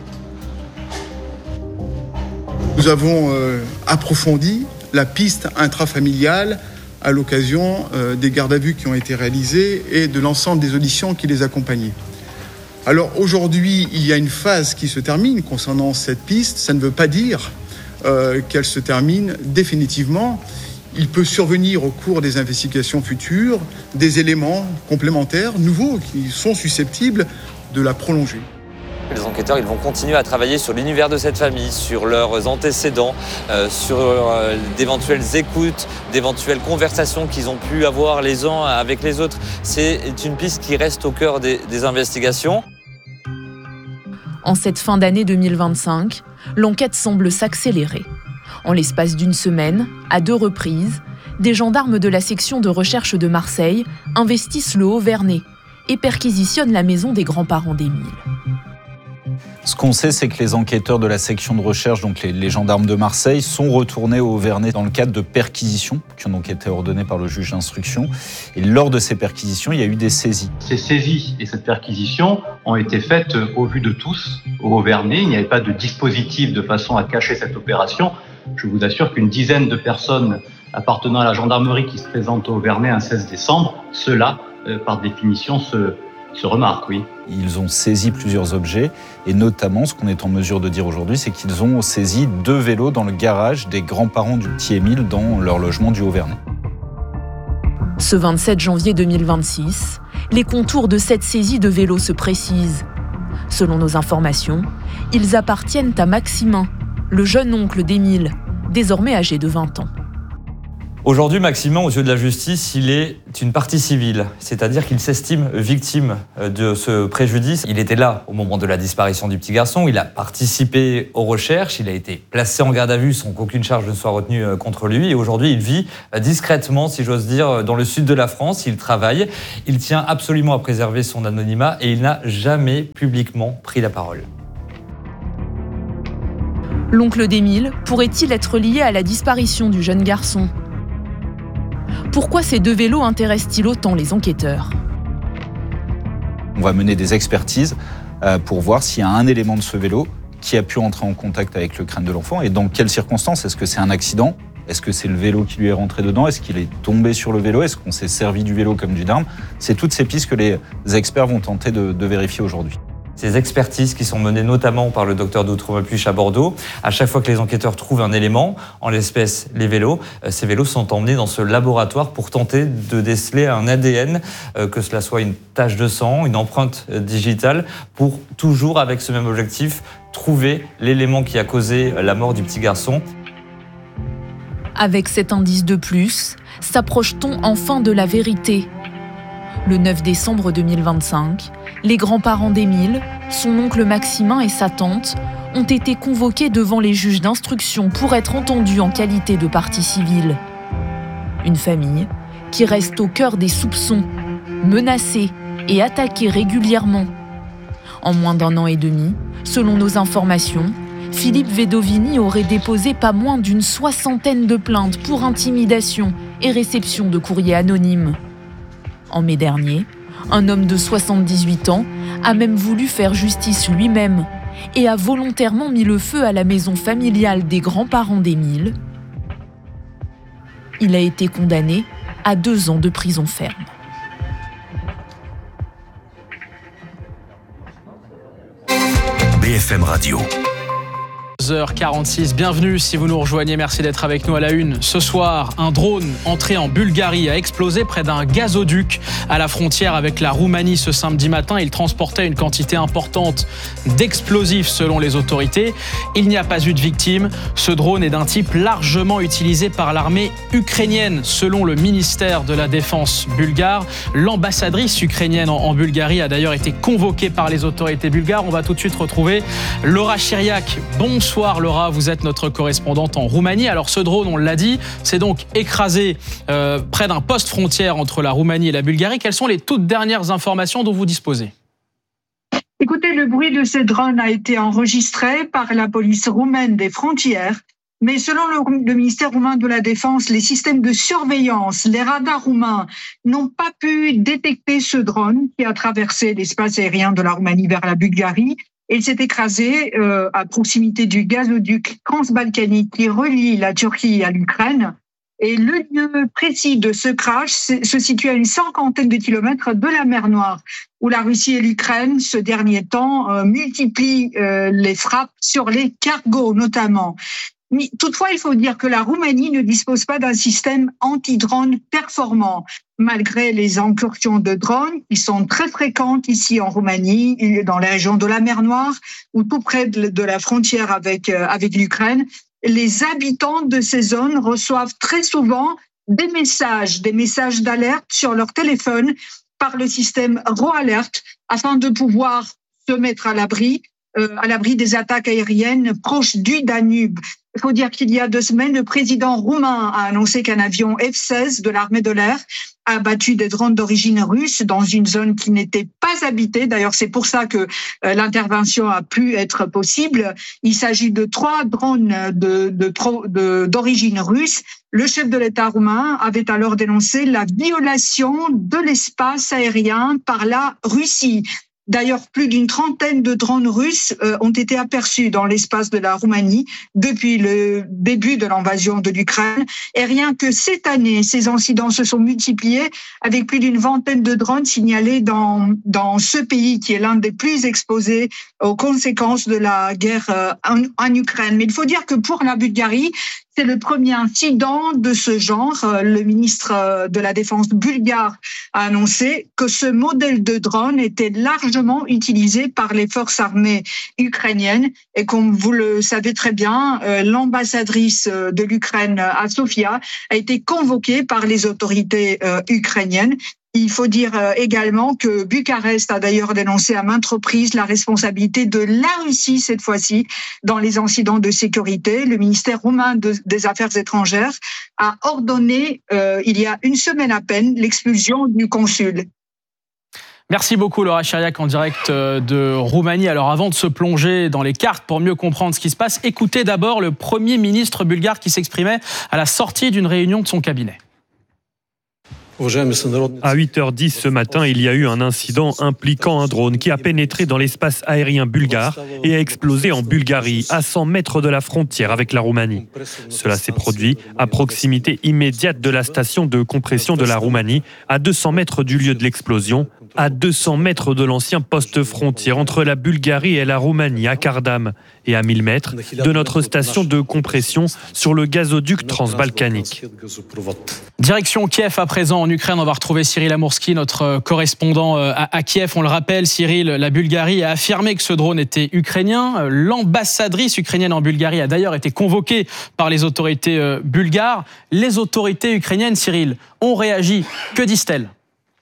Nous avons euh, approfondi la piste intrafamiliale à l'occasion euh, des gardes à vue qui ont été réalisées et de l'ensemble des auditions qui les accompagnaient. Alors aujourd'hui, il y a une phase qui se termine concernant cette piste. Ça ne veut pas dire euh, qu'elle se termine définitivement. Il peut survenir au cours des investigations futures des éléments complémentaires, nouveaux, qui sont susceptibles de la prolonger. Les enquêteurs, ils vont continuer à travailler sur l'univers de cette famille, sur leurs antécédents, euh, sur euh, d'éventuelles écoutes, d'éventuelles conversations qu'ils ont pu avoir les uns avec les autres. C'est une piste qui reste au cœur des, des investigations. En cette fin d'année deux mille vingt-cinq, l'enquête semble s'accélérer. En l'espace d'une semaine, à deux reprises, des gendarmes de la section de recherche de Marseille investissent le Haut-Vernet et perquisitionnent la maison des grands-parents d'Émile. Ce qu'on sait, c'est que les enquêteurs de la section de recherche, donc les, les gendarmes de Marseille, sont retournés au Vernet dans le cadre de perquisitions qui ont donc été ordonnées par le juge d'instruction. Et lors de ces perquisitions, il y a eu des saisies. Ces saisies et cette perquisition ont été faites au vu de tous au Vernet. Il n'y avait pas de dispositif de façon à cacher cette opération. Je vous assure qu'une dizaine de personnes appartenant à la gendarmerie qui se présentent au Vernet un seize décembre, cela, euh, par définition, se... se remarque, oui. Ils ont saisi plusieurs objets et notamment, ce qu'on est en mesure de dire aujourd'hui, c'est qu'ils ont saisi deux vélos dans le garage des grands-parents du petit Émile dans leur logement du Haut-Vernet. Ce vingt-sept janvier deux mille vingt-six, les contours de cette saisie de vélos se précisent. Selon nos informations, ils appartiennent à Maximin, le jeune oncle d'Émile, désormais âgé de vingt ans. Aujourd'hui, Maximin, aux yeux de la justice, il est une partie civile, c'est-à-dire qu'il s'estime victime de ce préjudice. Il était là au moment de la disparition du petit garçon, il a participé aux recherches, il a été placé en garde à vue sans qu'aucune charge ne soit retenue contre lui. Et aujourd'hui, il vit discrètement, si j'ose dire, dans le sud de la France. Il travaille, il tient absolument à préserver son anonymat et il n'a jamais publiquement pris la parole. L'oncle d'Émile pourrait-il être lié à la disparition du jeune garçon ? Pourquoi ces deux vélos intéressent-ils autant les enquêteurs ? On va mener des expertises pour voir s'il y a un élément de ce vélo qui a pu entrer en contact avec le crâne de l'enfant et dans quelles circonstances. Est-ce que c'est un accident ? Est-ce que c'est le vélo qui lui est rentré dedans ? Est-ce qu'il est tombé sur le vélo ? Est-ce qu'on s'est servi du vélo comme d'une arme ? C'est toutes ces pistes que les experts vont tenter de, de vérifier aujourd'hui. Ces expertises qui sont menées notamment par le docteur d'Outremepuche à Bordeaux, à chaque fois que les enquêteurs trouvent un élément, en l'espèce les vélos, ces vélos sont emmenés dans ce laboratoire pour tenter de déceler un A D N, que cela soit une tache de sang, une empreinte digitale, pour toujours avec ce même objectif, trouver l'élément qui a causé la mort du petit garçon. Avec cet indice de plus, s'approche-t-on enfin de la vérité ? Le neuf décembre deux mille vingt-cinq, les grands-parents d'Émile, son oncle Maximin et sa tante ont été convoqués devant les juges d'instruction pour être entendus en qualité de partie civile. Une famille qui reste au cœur des soupçons, menacée et attaquée régulièrement. En moins d'un an et demi, selon nos informations, Philippe Vedovini aurait déposé pas moins d'une soixantaine de plaintes pour intimidation et réception de courriers anonymes. En mai dernier, un homme de soixante-dix-huit ans a même voulu faire justice lui-même et a volontairement mis le feu à la maison familiale des grands-parents d'Émile. Il a été condamné à deux ans de prison ferme. B F M Radio. deux heures quarante-six, bienvenue si vous nous rejoignez, merci d'être avec nous à la une. Ce soir, un drone entré en Bulgarie a explosé près d'un gazoduc à la frontière avec la Roumanie ce samedi matin. Il transportait une quantité importante d'explosifs selon les autorités. Il n'y a pas eu de victimes. Ce drone est d'un type largement utilisé par l'armée ukrainienne selon le ministère de la Défense bulgare. L'ambassadrice ukrainienne en Bulgarie a d'ailleurs été convoquée par les autorités bulgares. On va tout de suite retrouver Laura Chiriac. Bonsoir. Bonsoir Laura, vous êtes notre correspondante en Roumanie. Alors ce drone, on l'a dit, c'est donc écrasé euh, près d'un poste frontière entre la Roumanie et la Bulgarie. Quelles sont les toutes dernières informations dont vous disposez ? Écoutez, le bruit de ces drones a été enregistré par la police roumaine des frontières. Mais selon le, le ministère roumain de la Défense, les systèmes de surveillance, les radars roumains n'ont pas pu détecter ce drone qui a traversé l'espace aérien de la Roumanie vers la Bulgarie. Il s'est écrasé euh, à proximité du gazoduc transbalkanique qui relie la Turquie à l'Ukraine. Et le lieu précis de ce crash se situe à une cinquantaine de kilomètres de la mer Noire, où la Russie et l'Ukraine, ce dernier temps, euh, multiplient euh, les frappes sur les cargos notamment. Mais toutefois, il faut dire que la Roumanie ne dispose pas d'un système anti-drone performant, malgré les incursions de drones qui sont très fréquentes ici en Roumanie, dans la région de la mer Noire ou tout près de la frontière avec, avec l'Ukraine. Les habitants de ces zones reçoivent très souvent des messages, des messages d'alerte sur leur téléphone par le système RoAlert afin de pouvoir se mettre à l'abri, euh, à l'abri des attaques aériennes proches du Danube. Il faut dire qu'il y a deux semaines, le président roumain a annoncé qu'un avion F seize de l'armée de l'air a abattu des drones d'origine russe dans une zone qui n'était pas habitée. D'ailleurs, c'est pour ça que euh, l'intervention a pu être possible. Il s'agit de trois drones de, de, de, d'origine russe. Le chef de l'État roumain avait alors dénoncé la violation de l'espace aérien par la Russie. D'ailleurs, plus d'une trentaine de drones russes euh, ont été aperçus dans l'espace de la Roumanie depuis le début de l'invasion de l'Ukraine. Et rien que cette année, ces incidents se sont multipliés avec plus d'une vingtaine de drones signalés dans, dans ce pays qui est l'un des plus exposés aux conséquences de la guerre euh, en, en Ukraine. Mais il faut dire que pour la Bulgarie, C'est le premier incident de ce genre. Le ministre de la Défense bulgare a annoncé que ce modèle de drone était largement utilisé par les forces armées ukrainiennes. Et comme vous le savez très bien, l'ambassadrice de l'Ukraine à Sofia a été convoquée par les autorités ukrainiennes. Il faut dire également que Bucarest a d'ailleurs dénoncé à maintes reprises la responsabilité de la Russie, cette fois-ci, dans les incidents de sécurité. Le ministère roumain de, des Affaires étrangères a ordonné, euh, il y a une semaine à peine, l'expulsion du consul. Merci beaucoup Laura Chiriac en direct de Roumanie. Alors avant de se plonger dans les cartes pour mieux comprendre ce qui se passe, écoutez d'abord le Premier ministre bulgare qui s'exprimait à la sortie d'une réunion de son cabinet. À huit heures dix ce matin, il y a eu un incident impliquant un drone qui a pénétré dans l'espace aérien bulgare et a explosé en Bulgarie, à cent mètres de la frontière avec la Roumanie. Cela s'est produit à proximité immédiate de la station de compression de la Roumanie, à deux cents mètres du lieu de l'explosion, à deux cents mètres de l'ancien poste frontière entre la Bulgarie et la Roumanie, à Kardam, et à mille mètres de notre station de compression sur le gazoduc transbalkanique. Direction Kiev à présent, en Ukraine, on va retrouver Cyril Amourski, notre correspondant à Kiev. On le rappelle, Cyril, la Bulgarie a affirmé que ce drone était ukrainien. L'ambassadrice ukrainienne en Bulgarie a d'ailleurs été convoquée par les autorités bulgares. Les autorités ukrainiennes, Cyril, ont réagi. Que disent-elles ?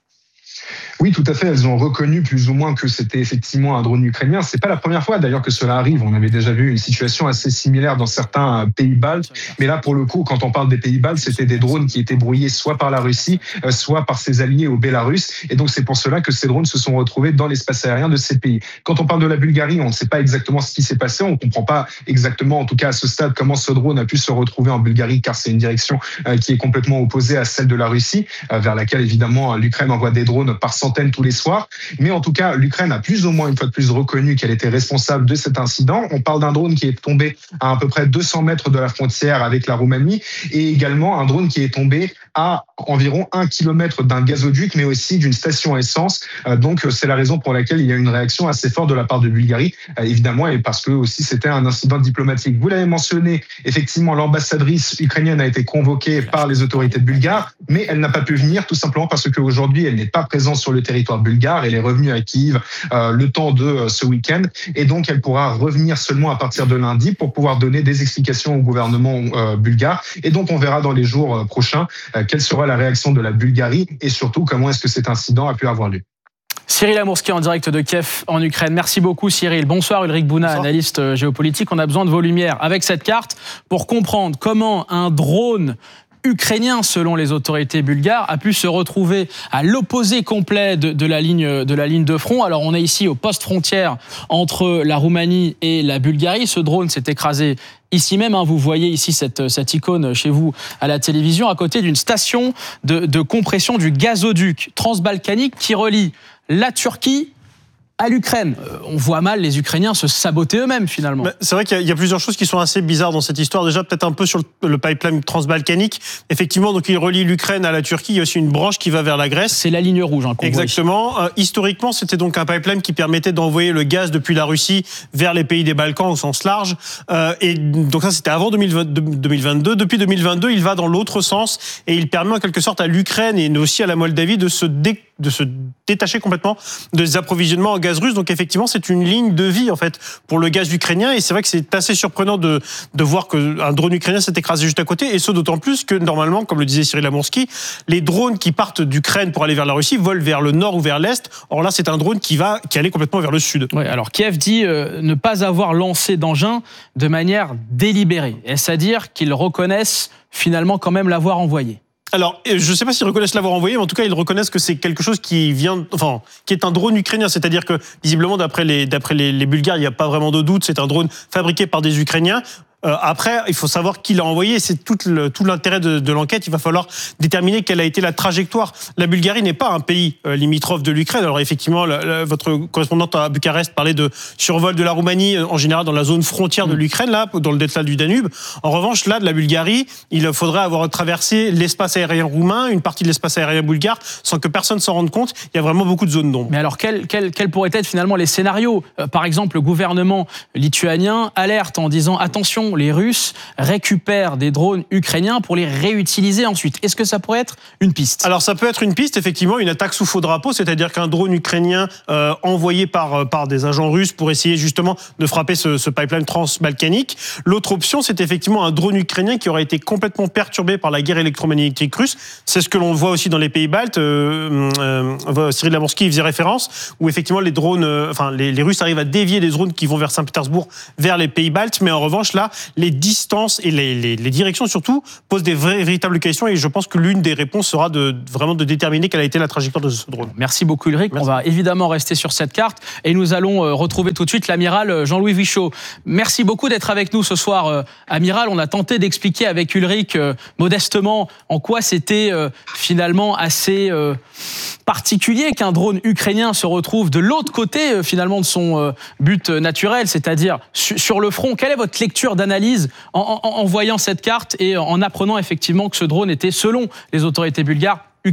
Oui, tout à fait. Elles ont reconnu plus ou moins que c'était effectivement un drone ukrainien. C'est pas la première fois d'ailleurs que cela arrive. On avait déjà vu une situation assez similaire dans certains pays baltes. Mais là, pour le coup, quand on parle des pays baltes, c'était des drones qui étaient brouillés soit par la Russie, soit par ses alliés au Bélarus. Et donc, c'est pour cela que ces drones se sont retrouvés dans l'espace aérien de ces pays. Quand on parle de la Bulgarie, on ne sait pas exactement ce qui s'est passé. On ne comprend pas exactement, en tout cas à ce stade, comment ce drone a pu se retrouver en Bulgarie, car c'est une direction qui est complètement opposée à celle de la Russie, vers laquelle évidemment l'Ukraine envoie des drones par centaines tous les soirs. Mais en tout cas, l'Ukraine a plus ou moins une fois de plus reconnu qu'elle était responsable de cet incident. On parle d'un drone qui est tombé à à peu près deux cents mètres de la frontière avec la Roumanie et également un drone qui est tombé à environ un kilomètre d'un gazoduc, mais aussi d'une station essence. Donc, c'est la raison pour laquelle il y a une réaction assez forte de la part de Bulgarie, évidemment, et parce que aussi c'était un incident diplomatique. Vous l'avez mentionné, effectivement, l'ambassadrice ukrainienne a été convoquée par les autorités bulgares, mais elle n'a pas pu venir tout simplement parce qu'aujourd'hui, elle n'est pas présente sur le territoire bulgare. Elle est revenue à Kiev euh, le temps de euh, ce week-end, et donc elle pourra revenir seulement à partir de lundi pour pouvoir donner des explications au gouvernement euh, bulgare. Et donc, on verra dans les jours euh, prochains euh, quelle sera la réaction de la Bulgarie et surtout comment est-ce que cet incident a pu avoir lieu. Cyril Amourski en direct de Kiev en Ukraine. Merci beaucoup Cyril. Bonsoir Ulrich Bouna, Bonsoir. Analyste géopolitique. On a besoin de vos lumières avec cette carte pour comprendre comment un drone ukrainien, selon les autorités bulgares, a pu se retrouver à l'opposé complet de, de, la ligne, de la ligne de front. Alors on est ici au poste frontière entre la Roumanie et la Bulgarie. Ce drone s'est écrasé ici même, hein, vous voyez ici cette, cette icône chez vous à la télévision, à côté d'une station de, de compression du gazoduc transbalkanique qui relie la Turquie à l'Ukraine. Euh, on voit mal les Ukrainiens se saboter eux-mêmes, finalement. Bah, c'est vrai qu'il y a, il y a plusieurs choses qui sont assez bizarres dans cette histoire. Déjà, peut-être un peu sur le, le pipeline transbalkanique. Effectivement, donc il relie l'Ukraine à la Turquie. Il y a aussi une branche qui va vers la Grèce. C'est la ligne rouge, hein, qu'on Exactement. voit euh, historiquement, c'était donc un pipeline qui permettait d'envoyer le gaz depuis la Russie vers les pays des Balkans au sens large. Euh, et donc ça, c'était avant deux mille vingt-deux. Depuis deux mille vingt-deux, il va dans l'autre sens et il permet en quelque sorte à l'Ukraine et aussi à la Moldavie de se dé de se détacher complètement des approvisionnements en gaz russe. Donc effectivement, c'est une ligne de vie en fait pour le gaz ukrainien. Et c'est vrai que c'est assez surprenant de, de voir qu'un drone ukrainien s'est écrasé juste à côté. Et ce d'autant plus que normalement, comme le disait Cyril Amourski, les drones qui partent d'Ukraine pour aller vers la Russie volent vers le nord ou vers l'est. Or là, c'est un drone qui va qui allait complètement vers le sud. Ouais, alors Kiev dit euh, ne pas avoir lancé d'engin de manière délibérée. Est-ce à dire qu'ils reconnaissent finalement quand même l'avoir envoyé ? Alors, je ne sais pas s'ils reconnaissent l'avoir envoyé, mais en tout cas, ils reconnaissent que c'est quelque chose qui vient, enfin, qui est un drone ukrainien. C'est-à-dire que, visiblement, d'après les, d'après les, les Bulgares, il n'y a pas vraiment de doute. C'est un drone fabriqué par des Ukrainiens. Euh, après, il faut savoir qui l'a envoyé. C'est tout, le, tout l'intérêt de, de l'enquête. Il va falloir déterminer quelle a été la trajectoire. La Bulgarie n'est pas un pays euh, limitrophe de l'Ukraine. Alors effectivement, la, la, votre correspondante à Bucarest parlait de survol de la Roumanie, en général dans la zone frontière de l'Ukraine, là, dans le delta du Danube. En revanche, là, de la Bulgarie, il faudrait avoir traversé l'espace aérien roumain, une partie de l'espace aérien bulgare, sans que personne s'en rende compte. Il y a vraiment beaucoup de zones d'ombre. Mais alors, quels quel, quel pourraient être finalement les scénarios ? euh, Par exemple, le gouvernement lituanien alerte en disant « Attention, façon les Russes récupèrent des drones ukrainiens pour les réutiliser ensuite. Est-ce que ça pourrait être une piste ? Alors ça peut être une piste, effectivement, une attaque sous faux drapeau, c'est-à-dire qu'un drone ukrainien euh, envoyé par, par des agents russes pour essayer justement de frapper ce, ce pipeline transbalkanique. L'autre option, c'est effectivement un drone ukrainien qui aurait été complètement perturbé par la guerre électromagnétique russe. C'est ce que l'on voit aussi dans les pays baltes. Euh, euh, Cyril Lamourski y faisait référence, où effectivement les drones, euh, enfin les, les Russes arrivent à dévier des drones qui vont vers Saint-Pétersbourg, vers les pays baltes, mais en revanche là, les distances et les, les, les directions surtout posent des vraies, véritables questions, et je pense que l'une des réponses sera de vraiment de déterminer quelle a été la trajectoire de ce drone. Merci beaucoup Ulrich. Merci. On va évidemment rester sur cette carte et nous allons retrouver tout de suite l'amiral Jean-Louis Vichot. Merci beaucoup d'être avec nous ce soir, euh, amiral. On a tenté d'expliquer avec Ulrich euh, modestement en quoi c'était euh, finalement assez euh, particulier qu'un drone ukrainien se retrouve de l'autre côté euh, finalement de son euh, but naturel, c'est-à-dire su- sur le front. Quelle est votre lecture d'analyse en, en, en voyant cette carte et en apprenant effectivement que ce drone était, selon les autorités bulgares, ukrainien ?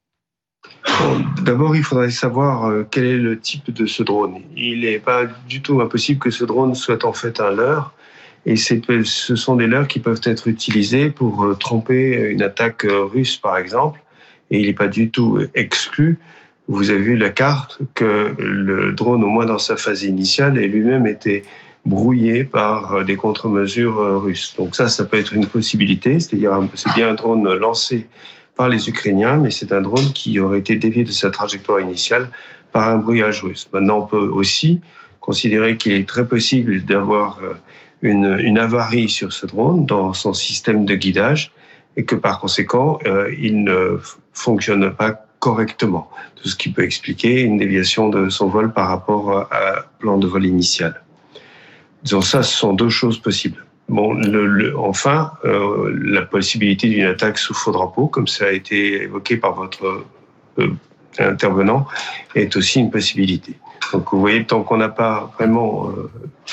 Bon, d'abord, il faudrait savoir euh, quel est le type de ce drone. Il n'est pas du tout impossible que ce drone soit en fait un leurre. Et c'est, ce sont des leurres qui peuvent être utilisés pour euh, tromper une attaque euh, russe, par exemple. Et il n'est pas du tout exclu. Vous avez vu la carte que le drone, au moins dans sa phase initiale, et lui-même été brouillé par euh, des contre-mesures euh, russes. Donc ça, ça peut être une possibilité. C'est-à-dire, c'est bien un drone lancé par les Ukrainiens, mais c'est un drone qui aurait été dévié de sa trajectoire initiale par un brouillage russe. Maintenant, on peut aussi considérer qu'il est très possible d'avoir une, une avarie sur ce drone dans son système de guidage et que par conséquent, euh, il ne fonctionne pas correctement. Tout ce qui peut expliquer une déviation de son vol par rapport à plan de vol initial. Disons ça, ce sont deux choses possibles. Bon, le, le, enfin, euh, la possibilité d'une attaque sous faux drapeau, comme ça a été évoqué par votre euh, intervenant, est aussi une possibilité. Donc, vous voyez, tant qu'on n'a pas vraiment euh,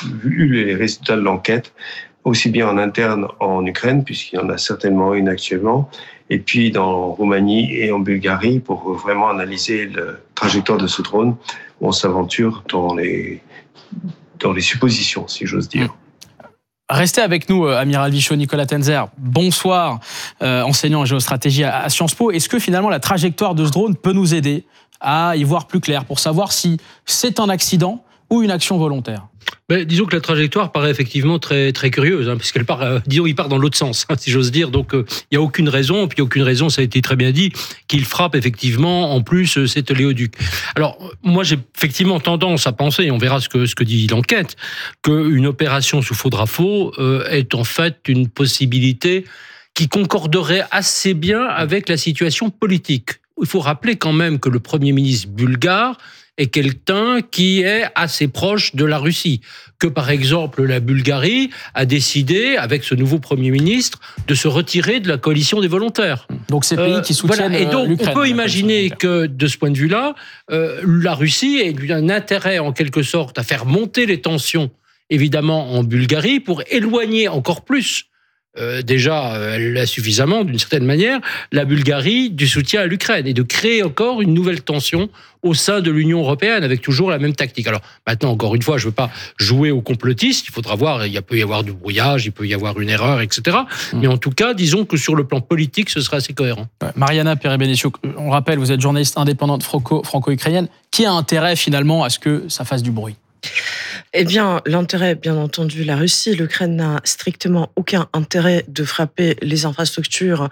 vu les résultats de l'enquête, aussi bien en interne en Ukraine, puisqu'il y en a certainement une actuellement, et puis dans Roumanie et en Bulgarie, pour vraiment analyser la trajectoire de ce drone, on s'aventure dans les, dans les suppositions, si j'ose dire. Restez avec nous, amiral Vichot. Nicolas Tenzer, bonsoir, euh, enseignant en géostratégie à, à Sciences Po. Est-ce que finalement la trajectoire de ce drone peut nous aider à y voir plus clair pour savoir si c'est un accident ou une action volontaire ? Ben, disons que la trajectoire paraît effectivement très très curieuse, hein, puisqu'elle part, euh, disons, il part dans l'autre sens, hein, si j'ose dire. Donc, il euh, y a aucune raison, puis aucune raison, ça a été très bien dit, qu'il frappe effectivement en plus euh, cet oléoduc. Alors, moi, j'ai effectivement tendance à penser, et on verra ce que ce que dit l'enquête, qu'une opération sous faux drapeau euh, est en fait une possibilité qui concorderait assez bien avec la situation politique. Il faut rappeler quand même que le Premier ministre bulgare est quelqu'un qui est assez proche de la Russie, que par exemple la Bulgarie a décidé, avec ce nouveau Premier ministre, de se retirer de la coalition des volontaires. Donc ces pays euh, qui soutiennent voilà. Et donc l'Ukraine, on peut imaginer que de ce point de vue-là, euh, la Russie ait un intérêt en quelque sorte à faire monter les tensions, évidemment en Bulgarie, pour éloigner encore plus, Euh, déjà, euh, elle l'a suffisamment, d'une certaine manière, la Bulgarie du soutien à l'Ukraine et de créer encore une nouvelle tension au sein de l'Union européenne avec toujours la même tactique. Alors maintenant, encore une fois, je ne veux pas jouer au complotiste, il faudra voir, il peut y avoir du brouillage, il peut y avoir une erreur, et cetera. Mmh. Mais en tout cas, disons que sur le plan politique, ce sera assez cohérent. Ouais. Mariana Perebenichuk, on rappelle, vous êtes journaliste indépendante franco- franco-ukrainienne. Qui a intérêt finalement à ce que ça fasse du bruit ? Eh bien, l'intérêt, bien entendu, la Russie. L'Ukraine n'a strictement aucun intérêt de frapper les infrastructures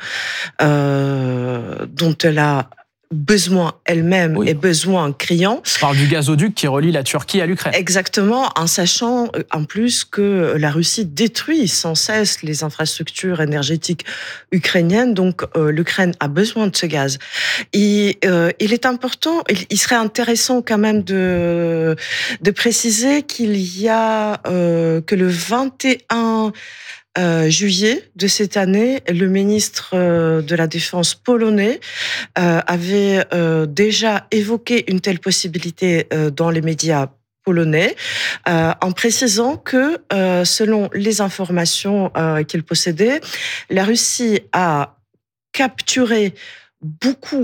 euh, dont elle a besoin elle-même oui. et besoin criant. On parle du gazoduc qui relie la Turquie à l'Ukraine. Exactement, en sachant en plus que la Russie détruit sans cesse les infrastructures énergétiques ukrainiennes, donc euh, l'Ukraine a besoin de ce gaz. Et euh, il est important, il, il serait intéressant quand même de, de préciser qu'il y a euh, que le vingt et un Euh, juillet de cette année, le ministre euh, de la Défense polonais euh, avait euh, déjà évoqué une telle possibilité euh, dans les médias polonais, euh, en précisant que, euh, selon les informations euh, qu'il possédait, la Russie a capturé beaucoup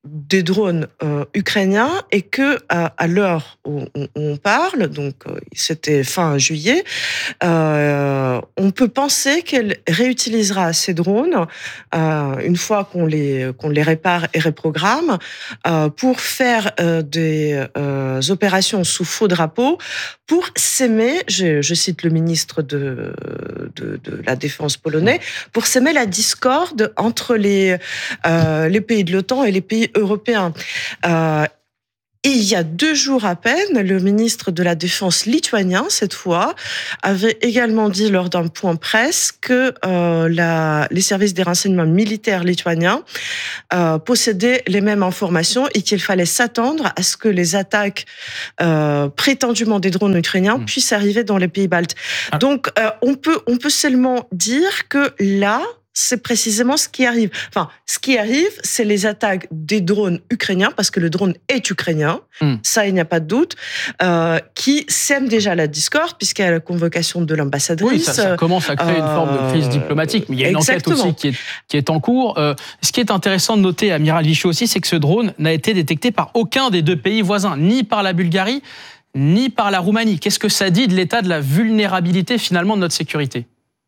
des drones euh, ukrainiens et que à, à l'heure où on, on parle, donc euh, c'était fin juillet, euh, on peut penser qu'elle réutilisera ces drones euh, une fois qu'on les qu'on les répare et reprogramme euh, pour faire euh, des euh, opérations sous faux drapeau pour s'aimer, je, je cite le ministre de, de de la Défense polonais, pour s'aimer la discorde entre les euh, les pays de l'OTAN et les pays européens. Euh, et il y a deux jours à peine, le ministre de la Défense lituanien, cette fois, avait également dit lors d'un point presse que euh, la, les services des renseignements militaires lituaniens euh, possédaient les mêmes informations et qu'il fallait s'attendre à ce que les attaques euh, prétendument des drones ukrainiens mmh. puissent arriver dans les pays baltes. Ah. Donc, euh, on peut, on peut seulement dire que là, c'est précisément ce qui arrive. Enfin, ce qui arrive, c'est les attaques des drones ukrainiens, parce que le drone est ukrainien, mm. ça, il n'y a pas de doute, euh, qui sème déjà la discorde, puisqu'il y a la convocation de l'ambassadrice. Oui, ça, ça commence à créer euh, une forme de crise diplomatique, mais il y a une exactement. enquête aussi qui est, qui est en cours. Euh, ce qui est intéressant de noter, Amiral Vichot aussi, c'est que ce drone n'a été détecté par aucun des deux pays voisins, ni par la Bulgarie, ni par la Roumanie. Qu'est-ce que ça dit de l'état de la vulnérabilité, finalement, de notre sécurité ?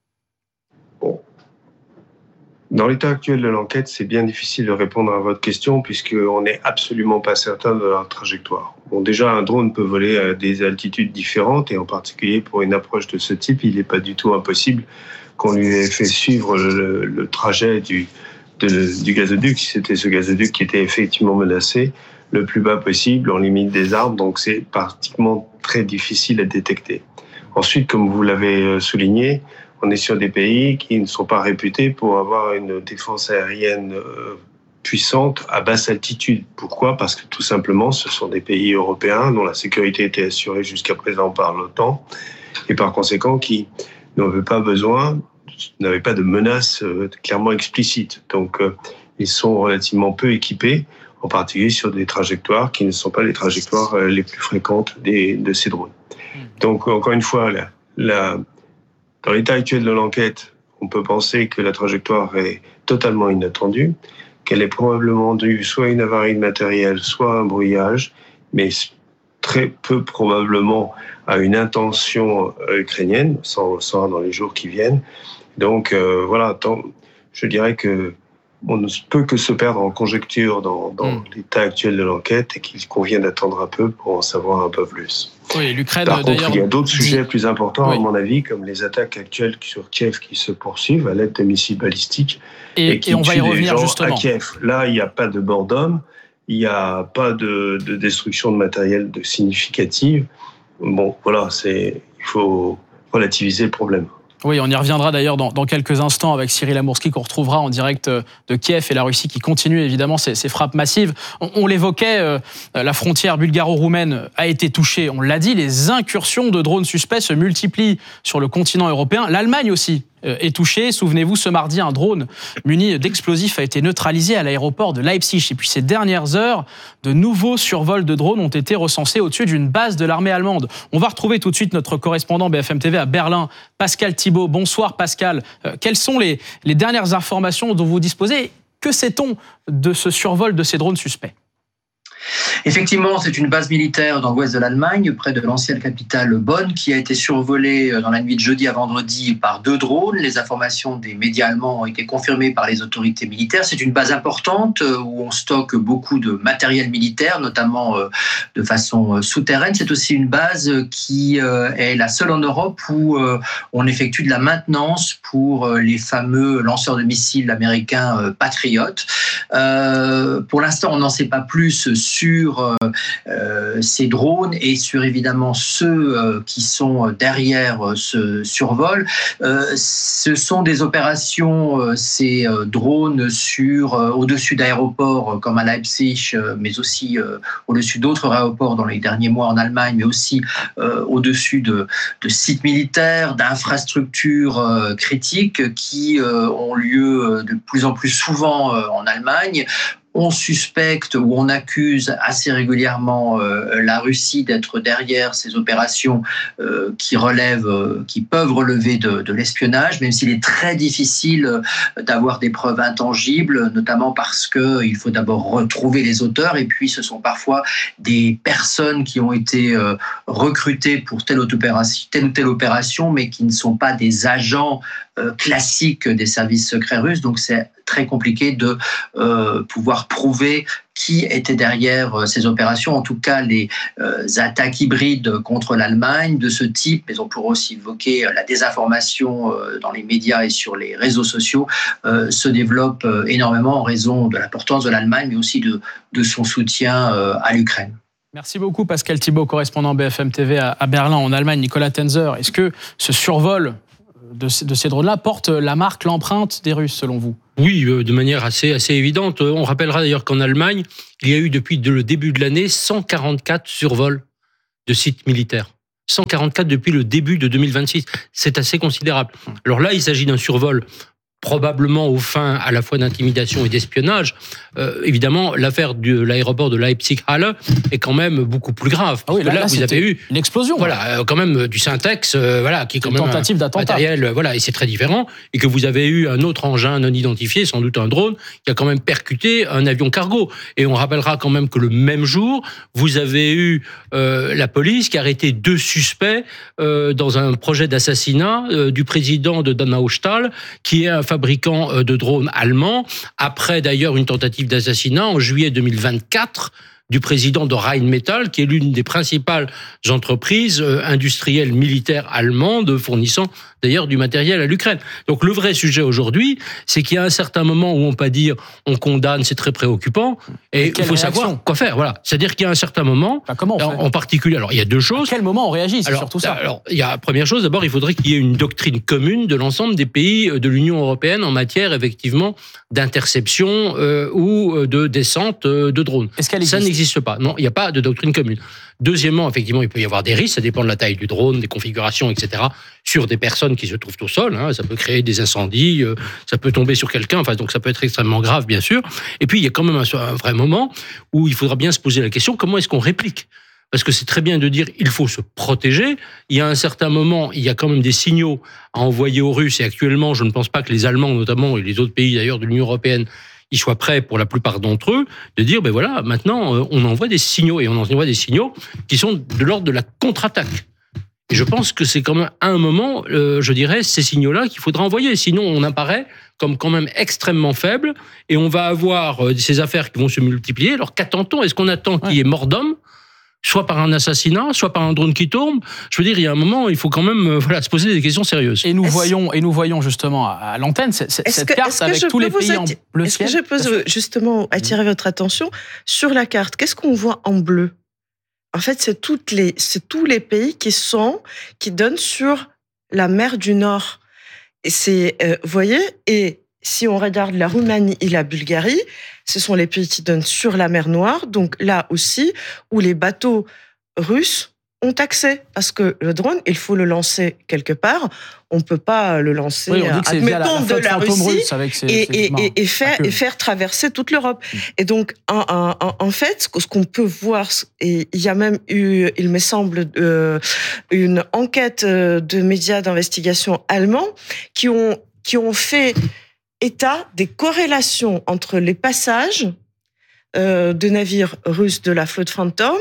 Dans l'état actuel de l'enquête, c'est bien difficile de répondre à votre question puisqu'on n'est absolument pas certain de leur trajectoire. Bon, déjà, un drone peut voler à des altitudes différentes et en particulier pour une approche de ce type, il n'est pas du tout impossible qu'on lui ait fait suivre le, le trajet du, de, du gazoduc, si c'était ce gazoduc qui était effectivement menacé, le plus bas possible, en limite des arbres, donc c'est pratiquement très difficile à détecter. Ensuite, comme vous l'avez souligné, on est sur des pays qui ne sont pas réputés pour avoir une défense aérienne puissante à basse altitude. Pourquoi ? Parce que tout simplement, ce sont des pays européens dont la sécurité était assurée jusqu'à présent par l'OTAN et par conséquent qui n'avaient pas besoin, n'avaient pas de menaces clairement explicites. Donc, ils sont relativement peu équipés, en particulier sur des trajectoires qui ne sont pas les trajectoires les plus fréquentes des, de ces drones. Donc, encore une fois, la, la Dans l'état actuel de l'enquête, on peut penser que la trajectoire est totalement inattendue, qu'elle est probablement due soit à une avarie de matériel, soit à un brouillage, mais très peu probablement à une intention ukrainienne, ça on le saura dans les jours qui viennent. Donc euh, voilà, tant, je dirais que on ne peut que se perdre en conjecture dans, dans mmh. l'état actuel de l'enquête et qu'il convient d'attendre un peu pour en savoir un peu plus. Oui, l'Ukraine, Par contre, il y a d'autres dit... sujets plus importants, oui. à mon avis, comme les attaques actuelles sur Kiev qui se poursuivent à l'aide de missiles balistiques et, et qui et on va y revenir justement. À Kiev. Là, il n'y a pas de bord d'hommes, il n'y a pas de, de destruction de matériel de significative. Bon, voilà, c'est, il faut relativiser le problème. Oui, on y reviendra d'ailleurs dans, dans quelques instants avec Cyril Amourski qu'on retrouvera en direct de Kiev et la Russie qui continue évidemment ses, ses frappes massives. On, on l'évoquait, euh, la frontière bulgaro-roumaine a été touchée, on l'a dit, les incursions de drones suspects se multiplient sur le continent européen. L'Allemagne aussi est touché. Souvenez-vous, ce mardi, un drone muni d'explosifs a été neutralisé à l'aéroport de Leipzig. Et puis ces dernières heures, de nouveaux survols de drones ont été recensés au-dessus d'une base de l'armée allemande. On va retrouver tout de suite notre correspondant B F M T V à Berlin, Pascal Thibault. Bonsoir Pascal. Euh, quelles sont les, les dernières informations dont vous disposez ? Que sait-on de ce survol de ces drones suspects ? Effectivement, c'est une base militaire dans l'ouest de l'Allemagne, près de l'ancienne capitale Bonn, qui a été survolée dans la nuit de jeudi à vendredi par deux drones. Les informations des médias allemands ont été confirmées par les autorités militaires. C'est une base importante où on stocke beaucoup de matériel militaire, notamment de façon souterraine. C'est aussi une base qui est la seule en Europe où on effectue de la maintenance pour les fameux lanceurs de missiles américains Patriot. Euh, pour l'instant, on n'en sait pas plus sur euh, ces drones et sur évidemment ceux euh, qui sont derrière euh, ce survol. Euh, ce sont des opérations, euh, ces euh, drones sur euh, au-dessus d'aéroports euh, comme à Leipzig, euh, mais aussi euh, au-dessus d'autres aéroports dans les derniers mois en Allemagne, mais aussi euh, au-dessus de, de sites militaires, d'infrastructures euh, critiques qui euh, ont lieu de plus en plus souvent euh, en Allemagne. on suspecte ou on accuse assez régulièrement euh, la Russie d'être derrière ces opérations euh, qui relèvent, euh, qui peuvent relever de, de l'espionnage, même s'il est très difficile euh, d'avoir des preuves intangibles, notamment parce qu'il faut d'abord retrouver les auteurs, et puis ce sont parfois des personnes qui ont été euh, recrutées pour telle, opération, telle ou telle opération, mais qui ne sont pas des agents euh, classiques des services secrets russes. Donc c'est très compliqué de euh, pouvoir prouver qui était derrière euh, ces opérations. En tout cas, les euh, attaques hybrides contre l'Allemagne de ce type, mais on pourrait aussi évoquer euh, la désinformation euh, dans les médias et sur les réseaux sociaux, euh, se développent euh, énormément en raison de l'importance de l'Allemagne, mais aussi de, de son soutien euh, à l'Ukraine. Merci beaucoup Pascal Thibault, correspondant B F M T V à Berlin, en Allemagne. Nicolas Tenzer, est-ce que ce survol de ces, de ces drones-là porte la marque, l'empreinte des Russes, selon vous ? Oui, de manière assez, assez évidente. On rappellera d'ailleurs qu'en Allemagne, il y a eu depuis le début de l'année cent quarante-quatre survols de sites militaires. cent quarante-quatre depuis le début de deux mille vingt-six. C'est assez considérable. Alors là, il s'agit d'un survol probablement aux fins à la fois d'intimidation et d'espionnage. Euh, évidemment, l'affaire de l'aéroport de Leipzig-Halle est quand même beaucoup plus grave. Ah oui, là, là, là vous avez eu une explosion. Voilà, euh, quand même du Syntex, euh, voilà, qui est quand une même tentative d'attentat. Matériel, euh, voilà, et c'est très différent. Et que vous avez eu un autre engin non identifié, sans doute un drone, qui a quand même percuté un avion cargo. Et on rappellera quand même que le même jour, vous avez eu euh, la police qui a arrêté deux suspects euh, dans un projet d'assassinat euh, du président de Donaustahl, qui est un fabricant de drones allemand, après d'ailleurs une tentative d'assassinat en juillet deux mille vingt-quatre du président de Rheinmetall, qui est l'une des principales entreprises industrielles militaires allemandes fournissant d'ailleurs du matériel à l'Ukraine. Donc le vrai sujet aujourd'hui, c'est qu'il y a un certain moment où on peut dire on condamne, c'est très préoccupant, et il faut réaction savoir quoi faire. Voilà, c'est-à-dire qu'il y a un certain moment, bah, comment on en, fait en particulier, alors il y a deux choses. À quel moment on réagit, c'est alors, surtout ça. Alors il y a première chose, d'abord il faudrait qu'il y ait une doctrine commune de l'ensemble des pays de l'Union européenne en matière effectivement d'interception euh, ou de descente de drones. Est-ce qu'elle existe ? Ça n'existe pas. Non, il n'y a pas de doctrine commune. Deuxièmement, effectivement, il peut y avoir des risques, ça dépend de la taille du drone, des configurations, et cetera, sur des personnes qui se trouvent au sol. Hein, ça peut créer des incendies, euh, ça peut tomber sur quelqu'un, enfin, donc ça peut être extrêmement grave, bien sûr. Et puis, il y a quand même un, un vrai moment où il faudra bien se poser la question, comment est-ce qu'on réplique ? Parce que c'est très bien de dire il faut se protéger. Il y a un certain moment, il y a quand même des signaux à envoyer aux Russes. Et actuellement, je ne pense pas que les Allemands, notamment, et les autres pays d'ailleurs de l'Union européenne, ils soient prêts pour la plupart d'entre eux de dire ben voilà, maintenant on envoie des signaux et on envoie des signaux qui sont de l'ordre de la contre-attaque. Et je pense que c'est quand même à un moment, euh, je dirais, ces signaux-là qu'il faudra envoyer. Sinon, on apparaît comme quand même extrêmement faible et on va avoir euh, ces affaires qui vont se multiplier. Alors qu'attend-on ? Est-ce qu'on attend qu'il y ait mort d'homme ? Soit par un assassinat, soit par un drone qui tourne. Je veux dire, il y a un moment, il faut quand même euh, voilà, se poser des questions sérieuses. Et nous voyons, et nous voyons justement à, à l'antenne cette, cette que, carte avec tous les pays en bleu Est-ce ciel. que je peux justement attirer votre attention sur la carte ? Qu'est-ce qu'on voit en bleu ? En fait, c'est, toutes les, c'est tous les pays qui sont, qui donnent sur la mer du Nord. Et c'est, euh, vous voyez, et si on regarde la Roumanie et la Bulgarie, ce sont les pays qui donnent sur la mer Noire, donc là aussi, où les bateaux russes ont accès. Parce que le drone, il faut le lancer quelque part. On ne peut pas le lancer, oui, on dit que c'est admettons, la, la de la Russie avec ses, et, ses et, et, et, faire, et faire traverser toute l'Europe. Mmh. Et donc, en, en, en fait, ce qu'on peut voir, et il y a même eu, il me semble, euh, une enquête de médias d'investigation allemands qui ont, qui ont fait état des corrélations entre les passages euh, de navires russes de la flotte Phantom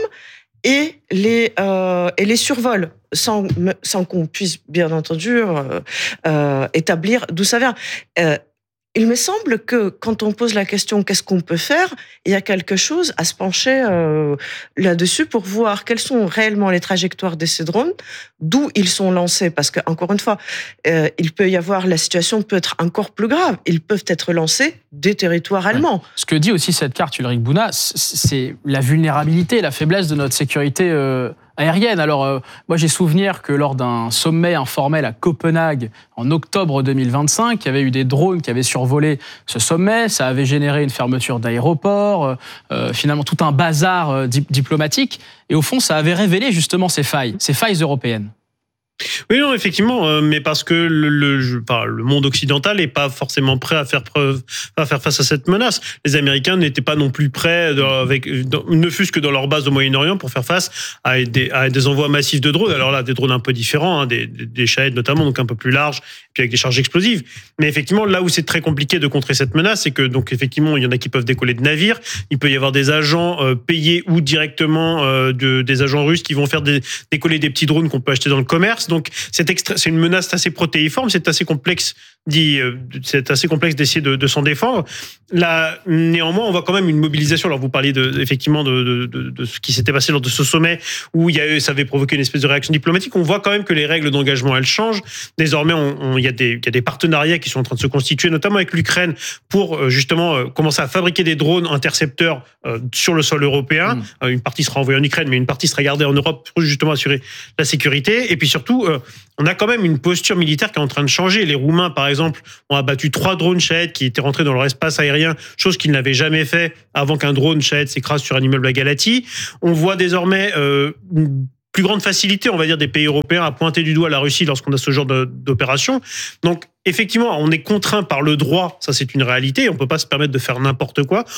et les, euh, et les survols, sans, sans qu'on puisse, bien entendu, euh, euh, établir d'où ça vient. Euh, il me semble que quand on pose la question « qu'est-ce qu'on peut faire ?», il y a quelque chose à se pencher euh, là-dessus pour voir quelles sont réellement les trajectoires de ces drones, d'où ils sont lancés. Parce que, encore une fois, euh, il peut y avoir, la situation peut être encore plus grave. Ils peuvent être lancés des territoires allemands. Ouais. Ce que dit aussi cette carte, Ulrich Bouna, c'est la vulnérabilité, la faiblesse de notre sécurité euh, aérienne. Alors, euh, moi, j'ai souvenir que lors d'un sommet informel à Copenhague en octobre deux mille vingt-cinq, il y avait eu des drones qui avaient survolé ce sommet. Ça avait généré une fermeture d'aéroports, euh, finalement tout un bazar euh, dip- diplomatique. Et au fond, ça avait révélé justement ces failles, ces failles européennes. Oui, non, effectivement, euh, mais parce que le, le, je, enfin, le monde occidental n'est pas forcément prêt à faire preuve, à faire face à cette menace. Les Américains n'étaient pas non plus prêts, de, avec, dans, ne fût-ce que dans leur base au Moyen-Orient, pour faire face à des, à des envois massifs de drones. Alors là, des drones un peu différents, hein, des, des, des Shahed notamment, donc un peu plus larges, puis avec des charges explosives. Mais effectivement, là où c'est très compliqué de contrer cette menace, c'est que donc effectivement, il y en a qui peuvent décoller de navires. Il peut y avoir des agents euh, payés ou directement euh, de, des agents russes qui vont faire des, décoller des petits drones qu'on peut acheter dans le commerce. Donc c'est, extra- c'est une menace assez protéiforme, c'est assez complexe, dit, euh, c'est assez complexe d'essayer de, de s'en défendre. Là, néanmoins, on voit quand même une mobilisation. Alors vous parliez de, effectivement de, de, de, de ce qui s'était passé lors de ce sommet où il y a eu, ça avait provoqué une espèce de réaction diplomatique. On voit quand même que les règles d'engagement elles changent. Désormais, on, on, il y a des, il y a des partenariats qui sont en train de se constituer, notamment avec l'Ukraine, pour euh, justement euh, commencer à fabriquer des drones intercepteurs euh, sur le sol européen. Mmh. Euh, une partie sera envoyée en Ukraine, mais une partie sera gardée en Europe pour justement assurer la sécurité. Et puis surtout, euh, on a quand même une posture militaire qui est en train de changer. Les Roumains, par exemple, ont abattu trois drones Shahed qui étaient rentrés dans leur espace aérien, chose qu'ils n'avaient jamais fait avant qu'un drone Shahed s'écrase sur un immeuble à Galatie. On voit désormais euh, une plus grande facilité, on va dire, des pays européens à pointer du doigt la Russie lorsqu'on a ce genre de, d'opération. Donc, effectivement, on est contraint par le droit, ça c'est une réalité, on ne peut pas se permettre de faire n'importe quoi.